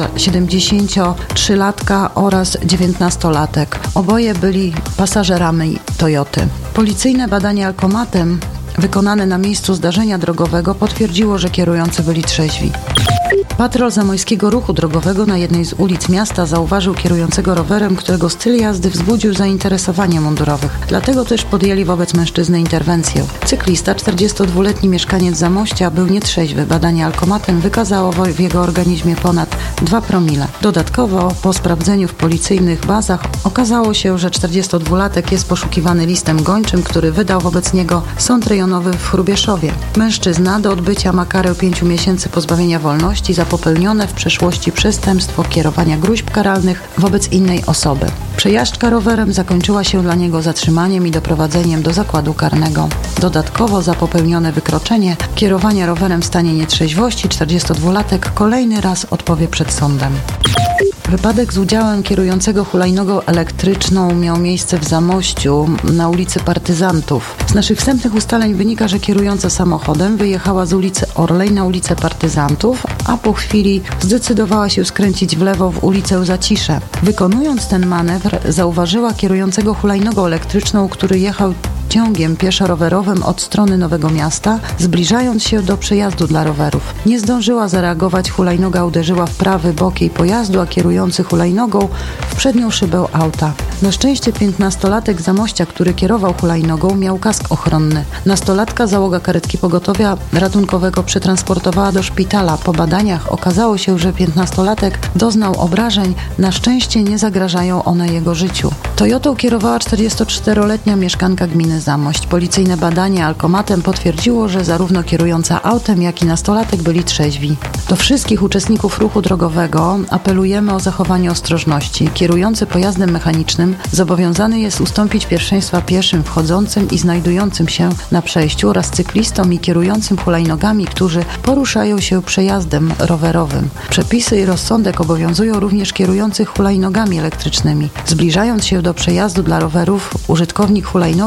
siedemdziesięciotrzylatka oraz dziewiętnastolatek. Oboje byli pasażerami Toyoty. Policyjne badanie alkomatem wykonane na miejscu zdarzenia drogowego potwierdziło, że kierujący byli trzeźwi. Patrol Zamojskiego Ruchu Drogowego na jednej z ulic miasta zauważył kierującego rowerem, którego styl jazdy wzbudził zainteresowanie mundurowych. Dlatego też podjęli wobec mężczyzny interwencję. Cyklista, czterdziestodwuletni mieszkaniec Zamościa, był nietrzeźwy. Badanie alkomatem wykazało w jego organizmie ponad dwa promile. Dodatkowo po sprawdzeniu w policyjnych bazach okazało się, że czterdziestodwulatek jest poszukiwany listem gończym, który wydał wobec niego sąd rejonowy w Chrubieszowie. Mężczyzna do odbycia ma karę pięciu miesięcy pozbawienia wolności za popełnione w przeszłości przestępstwo kierowania gróźb karalnych wobec innej osoby. Przejażdżka rowerem zakończyła się dla niego zatrzymaniem i doprowadzeniem do zakładu karnego. Dodatkowo za popełnione wykroczenie kierowania rowerem w stanie nietrzeźwości czterdziestodwulatek kolejny raz odpowie przed sądem. Wypadek z udziałem kierującego hulajnogą elektryczną miał miejsce w Zamościu na ulicy Partyzantów. Z naszych wstępnych ustaleń wynika, że kierująca samochodem wyjechała z ulicy Orlej na ulicę Partyzantów, a po chwili zdecydowała się skręcić w lewo w ulicę Zacisze. Wykonując ten manewr, zauważyła kierującego hulajnogą elektryczną, który jechał ciągiem pieszo-rowerowym od strony Nowego Miasta, zbliżając się do przejazdu dla rowerów. Nie zdążyła zareagować, hulajnoga uderzyła w prawy bok jej pojazdu, a kierujący hulajnogą w przednią szybę auta. Na szczęście piętnastolatek Zamościa, który kierował hulajnogą, miał kask ochronny. Nastolatka załoga karetki pogotowia ratunkowego przetransportowała do szpitala. Po badaniach okazało się, że piętnastolatek doznał obrażeń, na szczęście nie zagrażają one jego życiu. Toyotą kierowała czterdziestoczteroletnia mieszkanka gminy Zamość. Policyjne badanie alkomatem potwierdziło, że zarówno kierująca autem, jak i nastolatek byli trzeźwi. Do wszystkich uczestników ruchu drogowego apelujemy o zachowanie ostrożności. Kierujący pojazdem mechanicznym zobowiązany jest ustąpić pierwszeństwa pieszym wchodzącym i znajdującym się na przejściu oraz cyklistom i kierującym hulajnogami, którzy poruszają się przejazdem rowerowym. Przepisy i rozsądek obowiązują również kierujących hulajnogami elektrycznymi. Zbliżając się do przejazdu dla rowerów, użytkownik hulajnogi powinien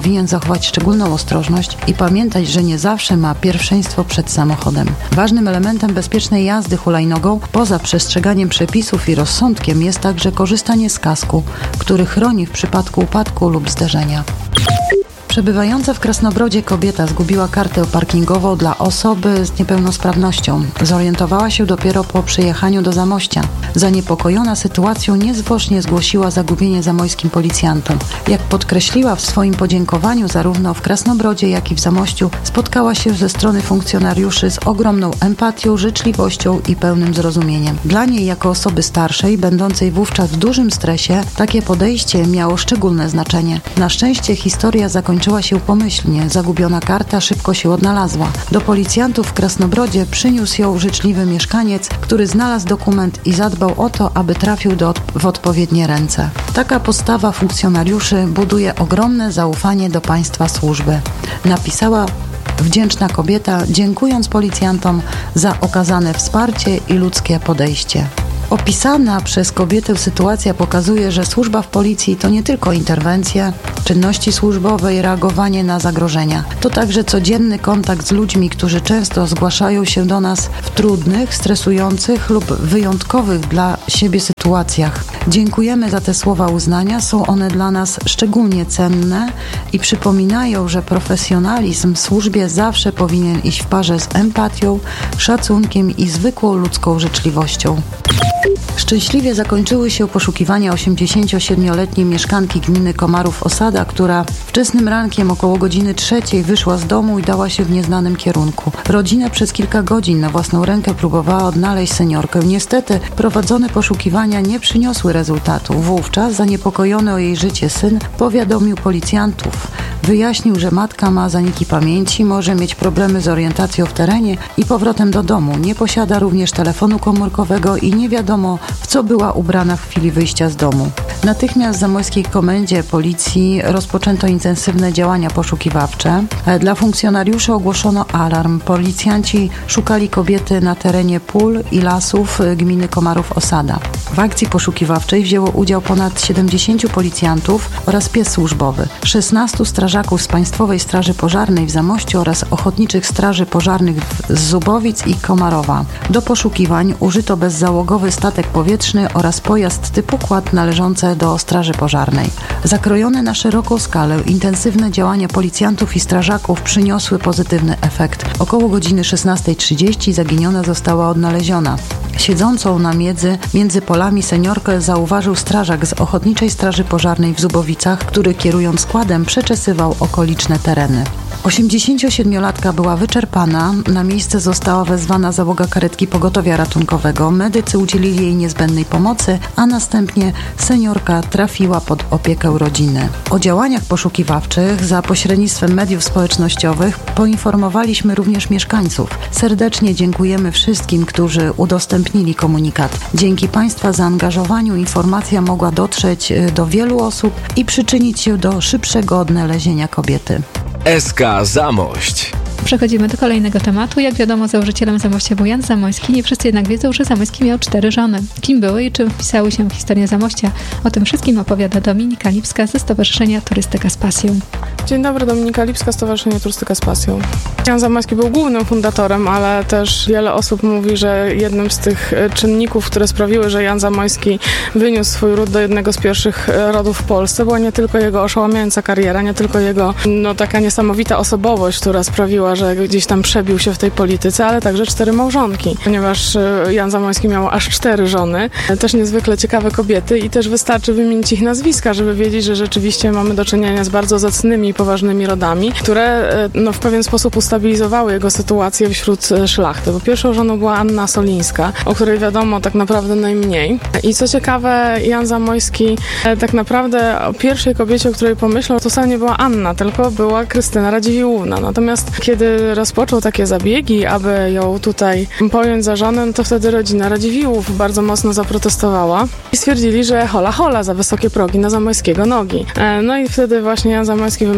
powinien zachować szczególną ostrożność i pamiętać, że nie zawsze ma pierwszeństwo przed samochodem. Ważnym elementem bezpiecznej jazdy hulajnogą, poza przestrzeganiem przepisów i rozsądkiem, jest także korzystanie z kasku, który chroni w przypadku upadku lub zderzenia. Przebywająca w Krasnobrodzie kobieta zgubiła kartę parkingową dla osoby z niepełnosprawnością. Zorientowała się dopiero po przyjechaniu do Zamościa. Zaniepokojona sytuacją niezwłocznie zgłosiła zagubienie zamojskim policjantom. Jak podkreśliła w swoim podziękowaniu, zarówno w Krasnobrodzie, jak i w Zamościu spotkała się ze strony funkcjonariuszy z ogromną empatią, życzliwością i pełnym zrozumieniem. Dla niej, jako osoby starszej, będącej wówczas w dużym stresie, takie podejście miało szczególne znaczenie. Na szczęście historia zakończyła Skończyła się pomyślnie. Zagubiona karta szybko się odnalazła. Do policjantów w Krasnobrodzie przyniósł ją życzliwy mieszkaniec, który znalazł dokument i zadbał o to, aby trafił do, w odpowiednie ręce. Taka postawa funkcjonariuszy buduje ogromne zaufanie do państwa służby. Napisała wdzięczna kobieta, dziękując policjantom za okazane wsparcie i ludzkie podejście. Opisana przez kobietę sytuacja pokazuje, że służba w policji to nie tylko interwencje, czynności służbowe i reagowanie na zagrożenia. To także codzienny kontakt z ludźmi, którzy często zgłaszają się do nas w trudnych, stresujących lub wyjątkowych dla siebie sytuacjach. Dziękujemy za te słowa uznania, są one dla nas szczególnie cenne i przypominają, że profesjonalizm w służbie zawsze powinien iść w parze z empatią, szacunkiem i zwykłą ludzką życzliwością. Szczęśliwie zakończyły się poszukiwania osiemdziesięciosiedmioletniej mieszkanki gminy Komarów-Osada, która wczesnym rankiem około godziny trzeciej wyszła z domu i dała się w nieznanym kierunku. Rodzina przez kilka godzin na własną rękę próbowała odnaleźć seniorkę. Niestety prowadzone poszukiwania nie przyniosły rezultatu. Wówczas zaniepokojony o jej życie syn powiadomił policjantów. Wyjaśnił, że matka ma zaniki pamięci, może mieć problemy z orientacją w terenie i powrotem do domu. Nie posiada również telefonu komórkowego i nie wiadomo, w co była ubrana w chwili wyjścia z domu. Natychmiast w zamojskiej komendzie policji rozpoczęto intensywne działania poszukiwawcze. Dla funkcjonariuszy ogłoszono alarm. Policjanci szukali kobiety na terenie pól i lasów gminy Komarów-Osada. W akcji poszukiwawczej wzięło udział ponad siedemdziesięciu policjantów oraz pies służbowy. szesnastu strażaków z Państwowej Straży Pożarnej w Zamościu oraz ochotniczych straży pożarnych z Zubowic i Komarowa. Do poszukiwań użyto bezzałogowy statek powietrzny oraz pojazd typu quad należące do Straży Pożarnej. Zakrojone na szeroką skalę intensywne działania policjantów i strażaków przyniosły pozytywny efekt. Około godziny szesnastej trzydzieści zaginiona została odnaleziona. Siedzącą na miedzy między polami seniorkę zauważył strażak z Ochotniczej Straży Pożarnej w Zubowicach, który kierując składem przeczesywał okoliczne tereny. osiemdziesięciosiedmiolatka była wyczerpana, na miejsce została wezwana załoga karetki pogotowia ratunkowego. Medycy udzielili jej niezbędnej pomocy, a następnie seniorka trafiła pod opiekę rodziny. O działaniach poszukiwawczych za pośrednictwem mediów społecznościowych poinformowaliśmy również mieszkańców. Serdecznie dziękujemy wszystkim, którzy udostępnili komunikat. Dzięki Państwa zaangażowaniu informacja mogła dotrzeć do wielu osób i przyczynić się do szybszego odnalezienia kobiety. S K Zamość. Przechodzimy do kolejnego tematu. Jak wiadomo, założycielem Zamościa był Jan Zamoyski. Nie wszyscy jednak wiedzą, że Zamoyski miał cztery żony. Kim były i czym wpisały się w historię Zamościa? O tym wszystkim opowiada Dominika Lipska ze Stowarzyszenia Turystyka z Pasją. Dzień dobry, Dominika Lipska, Stowarzyszenie Turystyka z Pasją. Jan Zamoyski był głównym fundatorem, ale też wiele osób mówi, że jednym z tych czynników, które sprawiły, że Jan Zamoyski wyniósł swój ród do jednego z pierwszych rodów w Polsce, była nie tylko jego oszałamiająca kariera, nie tylko jego no, taka niesamowita osobowość, która sprawiła, że gdzieś tam przebił się w tej polityce, ale także cztery małżonki, ponieważ Jan Zamoyski miał aż cztery żony, też niezwykle ciekawe kobiety i też wystarczy wymienić ich nazwiska, żeby wiedzieć, że rzeczywiście mamy do czynienia z bardzo zacnymi i poważnymi rodami, które no, w pewien sposób ustabilizowały jego sytuację wśród szlachty. Bo pierwszą żoną była Anna Solińska, o której wiadomo tak naprawdę najmniej. I co ciekawe, Jan Zamoyski tak naprawdę o pierwszej kobiecie, o której pomyślał, to wcale nie była Anna, tylko była Krystyna Radziwiłłówna. Natomiast kiedy rozpoczął takie zabiegi, aby ją tutaj pojąć za żonę, no to wtedy rodzina Radziwiłłów bardzo mocno zaprotestowała i stwierdzili, że hola hola, za wysokie progi na Zamoyskiego nogi. No i wtedy właśnie Jan Zamoyski wymyślił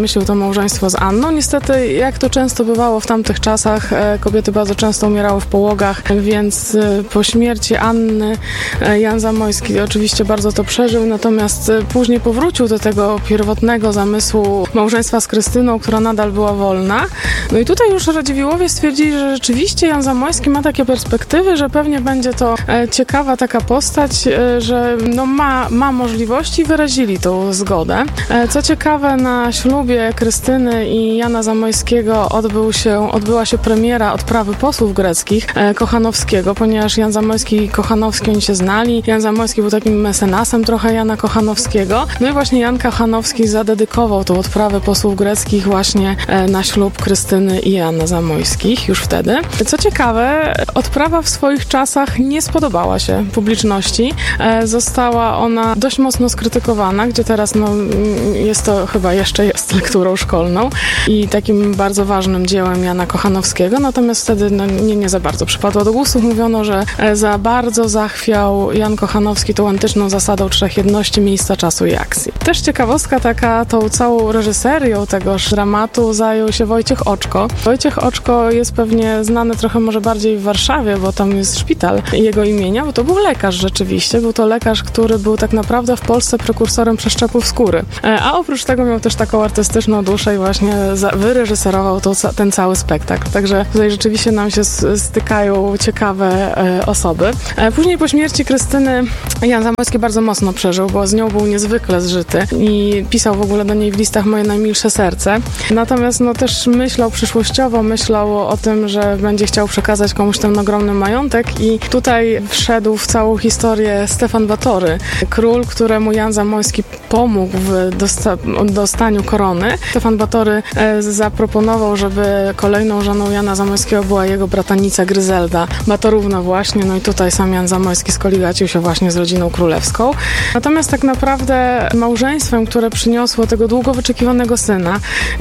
zamyślił to małżeństwo z Anną. Niestety, jak to często bywało w tamtych czasach, kobiety bardzo często umierały w połogach, więc po śmierci Anny Jan Zamojski oczywiście bardzo to przeżył, natomiast później powrócił do tego pierwotnego zamysłu małżeństwa z Krystyną, która nadal była wolna. No i tutaj już Radziwiłłowie stwierdzili, że rzeczywiście Jan Zamojski ma takie perspektywy, że pewnie będzie to ciekawa taka postać, że no ma, ma możliwości i wyrazili tą zgodę. Co ciekawe, na ślubie Krystyny i Jana Zamojskiego odbył się, odbyła się premiera odprawy posłów greckich Kochanowskiego, ponieważ Jan Zamojski i Kochanowski oni się znali. Jan Zamojski był takim mecenasem trochę Jana Kochanowskiego. No i właśnie Jan Kochanowski zadedykował tą odprawę posłów greckich właśnie na ślub Krystyny i Jana Zamojskich już wtedy. Co ciekawe, odprawa w swoich czasach nie spodobała się publiczności. Została ona dość mocno skrytykowana, gdzie teraz no, jest to chyba jeszcze jest lekturą szkolną i takim bardzo ważnym dziełem Jana Kochanowskiego, natomiast wtedy no, nie, nie za bardzo przypadło do gustów. Mówiono, że za bardzo zachwiał Jan Kochanowski tą antyczną zasadą trzech jedności, miejsca, czasu i akcji. Też ciekawostka taka, tą całą reżyserią tegoż dramatu zajął się Wojciech Oczko. Wojciech Oczko jest pewnie znany trochę może bardziej w Warszawie, bo tam jest szpital jego imienia, bo to był lekarz rzeczywiście. Był to lekarz, który był tak naprawdę w Polsce prekursorem przeszczepów skóry. A oprócz tego miał też taką artystyczną duszę i właśnie wyreżyserował to, ten cały spektakl. Także tutaj rzeczywiście nam się stykają ciekawe e, osoby. E, później po śmierci Krystyny Jan Zamojski bardzo mocno przeżył, bo z nią był niezwykle zżyty i pisał w ogóle do niej w listach moje najmilsze serce. Natomiast no też myślał przyszłościowo, myślał o tym, że będzie chciał przekazać komuś ten ogromny majątek i tutaj wszedł w całą historię Stefan Batory, król, któremu Jan Zamojski pomógł w dosta- dostaniu korony. Stefan Batory e, zaproponował, żeby kolejną żoną Jana Zamojskiego była jego bratanica Gryzelda Batorówna właśnie, no i tutaj sam Jan Zamojski skoligacił się właśnie z rodziną królewską. Natomiast tak naprawdę małżeństwem, które przyniosło tego długo wyczekiwanego syna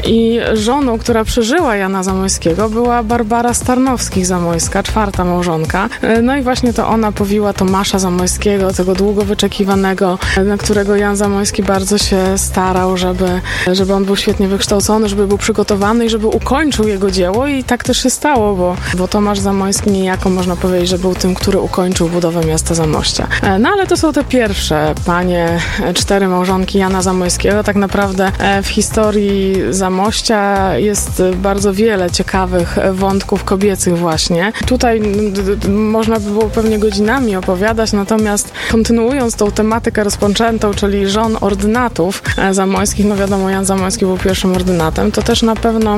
i żoną, która przeżyła Jana Zamojskiego, była Barbara Starnowskich-Zamojska, czwarta małżonka. No i właśnie to ona powiła Tomasza Zamojskiego, tego długo wyczekiwanego, na którego Jan Zamojski bardzo się starał, żeby, żeby on był świetnie wykształcony, żeby był przygotowany i żeby ukończył jego dzieło i tak też się stało, bo, bo Tomasz Zamojski niejako można powiedzieć, że był tym, który ukończył budowę miasta Zamościa. No ale to są te pierwsze panie, cztery małżonki Jana Zamojskiego. Tak naprawdę w historii Zamościa jest bardzo wiele ciekawych wątków kobiecych właśnie. Tutaj d- d- można by było pewnie godzinami opowiadać, natomiast kontynuując tą tematykę rozpoczętą, czyli żon ordynatów zamojskich, no wiadomo, Jan Zamojski był pierwszym ordynatem, to też na pewno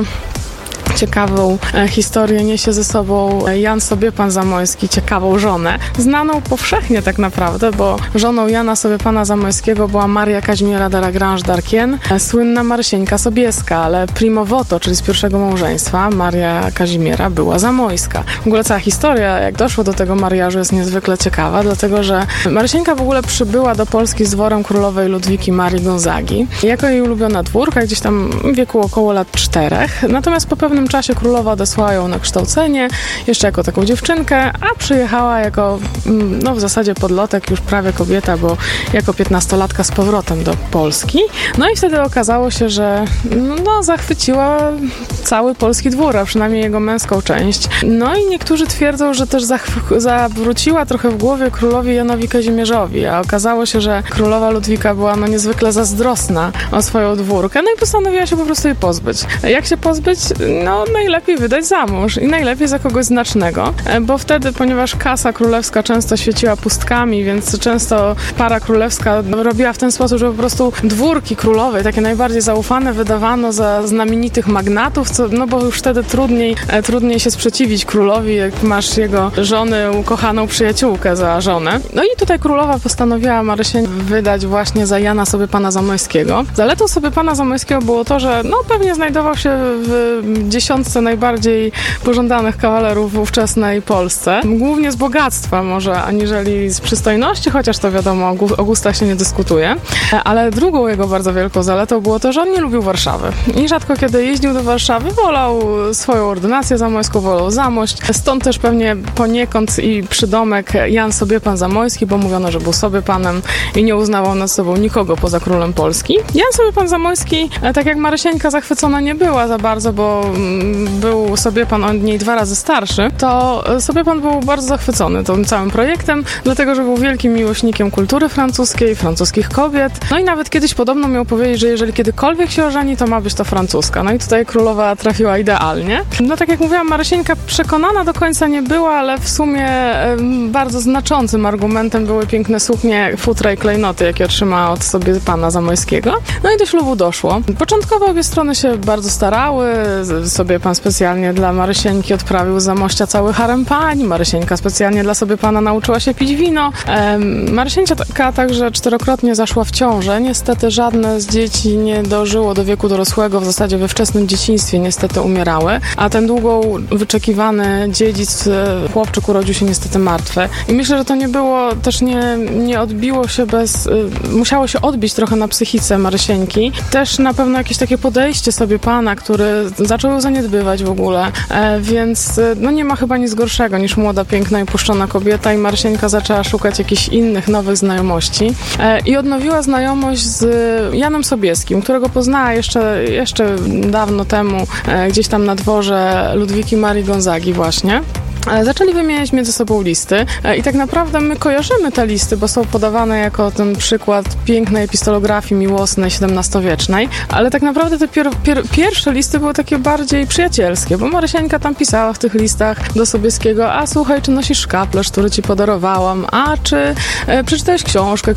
ciekawą e, historię niesie ze sobą Jan Sobiepan Zamojski, ciekawą żonę, znaną powszechnie tak naprawdę, bo żoną Jana Sobiepana Zamojskiego była Maria Kazimiera de la Grange d'Arquien, e, słynna Marysieńka Sobieska, ale primo voto, czyli z pierwszego małżeństwa, Maria Kazimiera była zamojska. W ogóle cała historia, jak doszło do tego mariażu, jest niezwykle ciekawa, dlatego że Marysieńka w ogóle przybyła do Polski z dworem królowej Ludwiki Marii Gonzagi jako jej ulubiona dwórka, gdzieś tam w wieku około lat czterech, natomiast po pewnym czasie królowa odesłała ją na kształcenie, jeszcze jako taką dziewczynkę, a przyjechała jako, no w zasadzie podlotek, już prawie kobieta, bo jako piętnastolatka z powrotem do Polski. No i wtedy okazało się, że no zachwyciła cały polski dwór, a przynajmniej jego męską część. No i niektórzy twierdzą, że też zachw- zawróciła trochę w głowie królowi Janowi Kazimierzowi, a okazało się, że królowa Ludwika była no niezwykle zazdrosna o swoją dwórkę, no i postanowiła się po prostu jej pozbyć. Jak się pozbyć? No najlepiej wydać za mąż i najlepiej za kogoś znacznego, bo wtedy, ponieważ kasa królewska często świeciła pustkami, więc często para królewska robiła w ten sposób, że po prostu dwórki królowej, takie najbardziej zaufane, wydawano za znamienitych magnatów, co, no bo już wtedy trudniej, trudniej się sprzeciwić królowi, jak masz jego żonę, ukochaną przyjaciółkę za żonę. No i tutaj królowa postanowiła Marysię wydać właśnie za Jana Sobiepana Zamojskiego. Zaletą Sobiepana Zamojskiego było to, że no pewnie znajdował się w gdzieś dziesiątce najbardziej pożądanych kawalerów w ówczesnej Polsce. Głównie z bogactwa może, aniżeli z przystojności, chociaż to wiadomo, o gustach się nie dyskutuje. Ale drugą jego bardzo wielką zaletą było to, że on nie lubił Warszawy. I rzadko kiedy jeździł do Warszawy, wolał swoją ordynację zamojską, wolał Zamość. Stąd też pewnie poniekąd i przydomek Jan Sobiepan Zamojski, bo mówiono, że był Sobiepanem i nie uznawał nad sobą nikogo poza królem Polski. Jan Sobiepan Zamojski, tak jak Marysieńka, zachwycona nie była za bardzo, bo był Sobiepan od niej dwa razy starszy, to Sobiepan był bardzo zachwycony tym całym projektem, dlatego, że był wielkim miłośnikiem kultury francuskiej, francuskich kobiet. No i nawet kiedyś podobno miał powiedzieć, że jeżeli kiedykolwiek się ożeni, to ma być to francuska. No i tutaj królowa trafiła idealnie. No tak jak mówiłam, Marysieńka przekonana do końca nie była, ale w sumie bardzo znaczącym argumentem były piękne suknie, futra i klejnoty, jakie otrzymała od sobie pana Zamojskiego. No i do ślubu doszło. Początkowo obie strony się bardzo starały. Sobie pan specjalnie dla Marysieńki odprawił z Zamościa cały harem pań. Marysieńka specjalnie dla sobie pana nauczyła się pić wino. Marysieńka także czterokrotnie zaszła w ciążę. Niestety żadne z dzieci nie dożyło do wieku dorosłego. W zasadzie we wczesnym dzieciństwie niestety umierały. A ten długo wyczekiwany dziedzic, chłopczyk urodził się niestety martwy. I myślę, że to nie było, też nie, nie odbiło się bez... Musiało się odbić trochę na psychice Marysieńki. Też na pewno jakieś takie podejście sobie pana, który zaczął ją zaniedbywać w ogóle. E, więc no nie ma chyba nic gorszego niż młoda, piękna i puszczona kobieta i Marysieńka zaczęła szukać jakichś innych, nowych znajomości. E, I odnowiła znajomość z Janem Sobieskim, którego poznała jeszcze, jeszcze dawno temu, e, gdzieś tam na dworze Ludwiki Marii Gonzagi właśnie. Zaczęli wymieniać między sobą listy i tak naprawdę my kojarzymy te listy, bo są podawane jako ten przykład pięknej epistolografii miłosnej siedemnastowiecznej, ale tak naprawdę te pier- pier- pierwsze listy były takie bardziej przyjacielskie, bo Marysieńka tam pisała w tych listach do Sobieskiego: a słuchaj, czy nosisz szkaplerz, który ci podarowałam, a czy e, przeczytałeś książkę,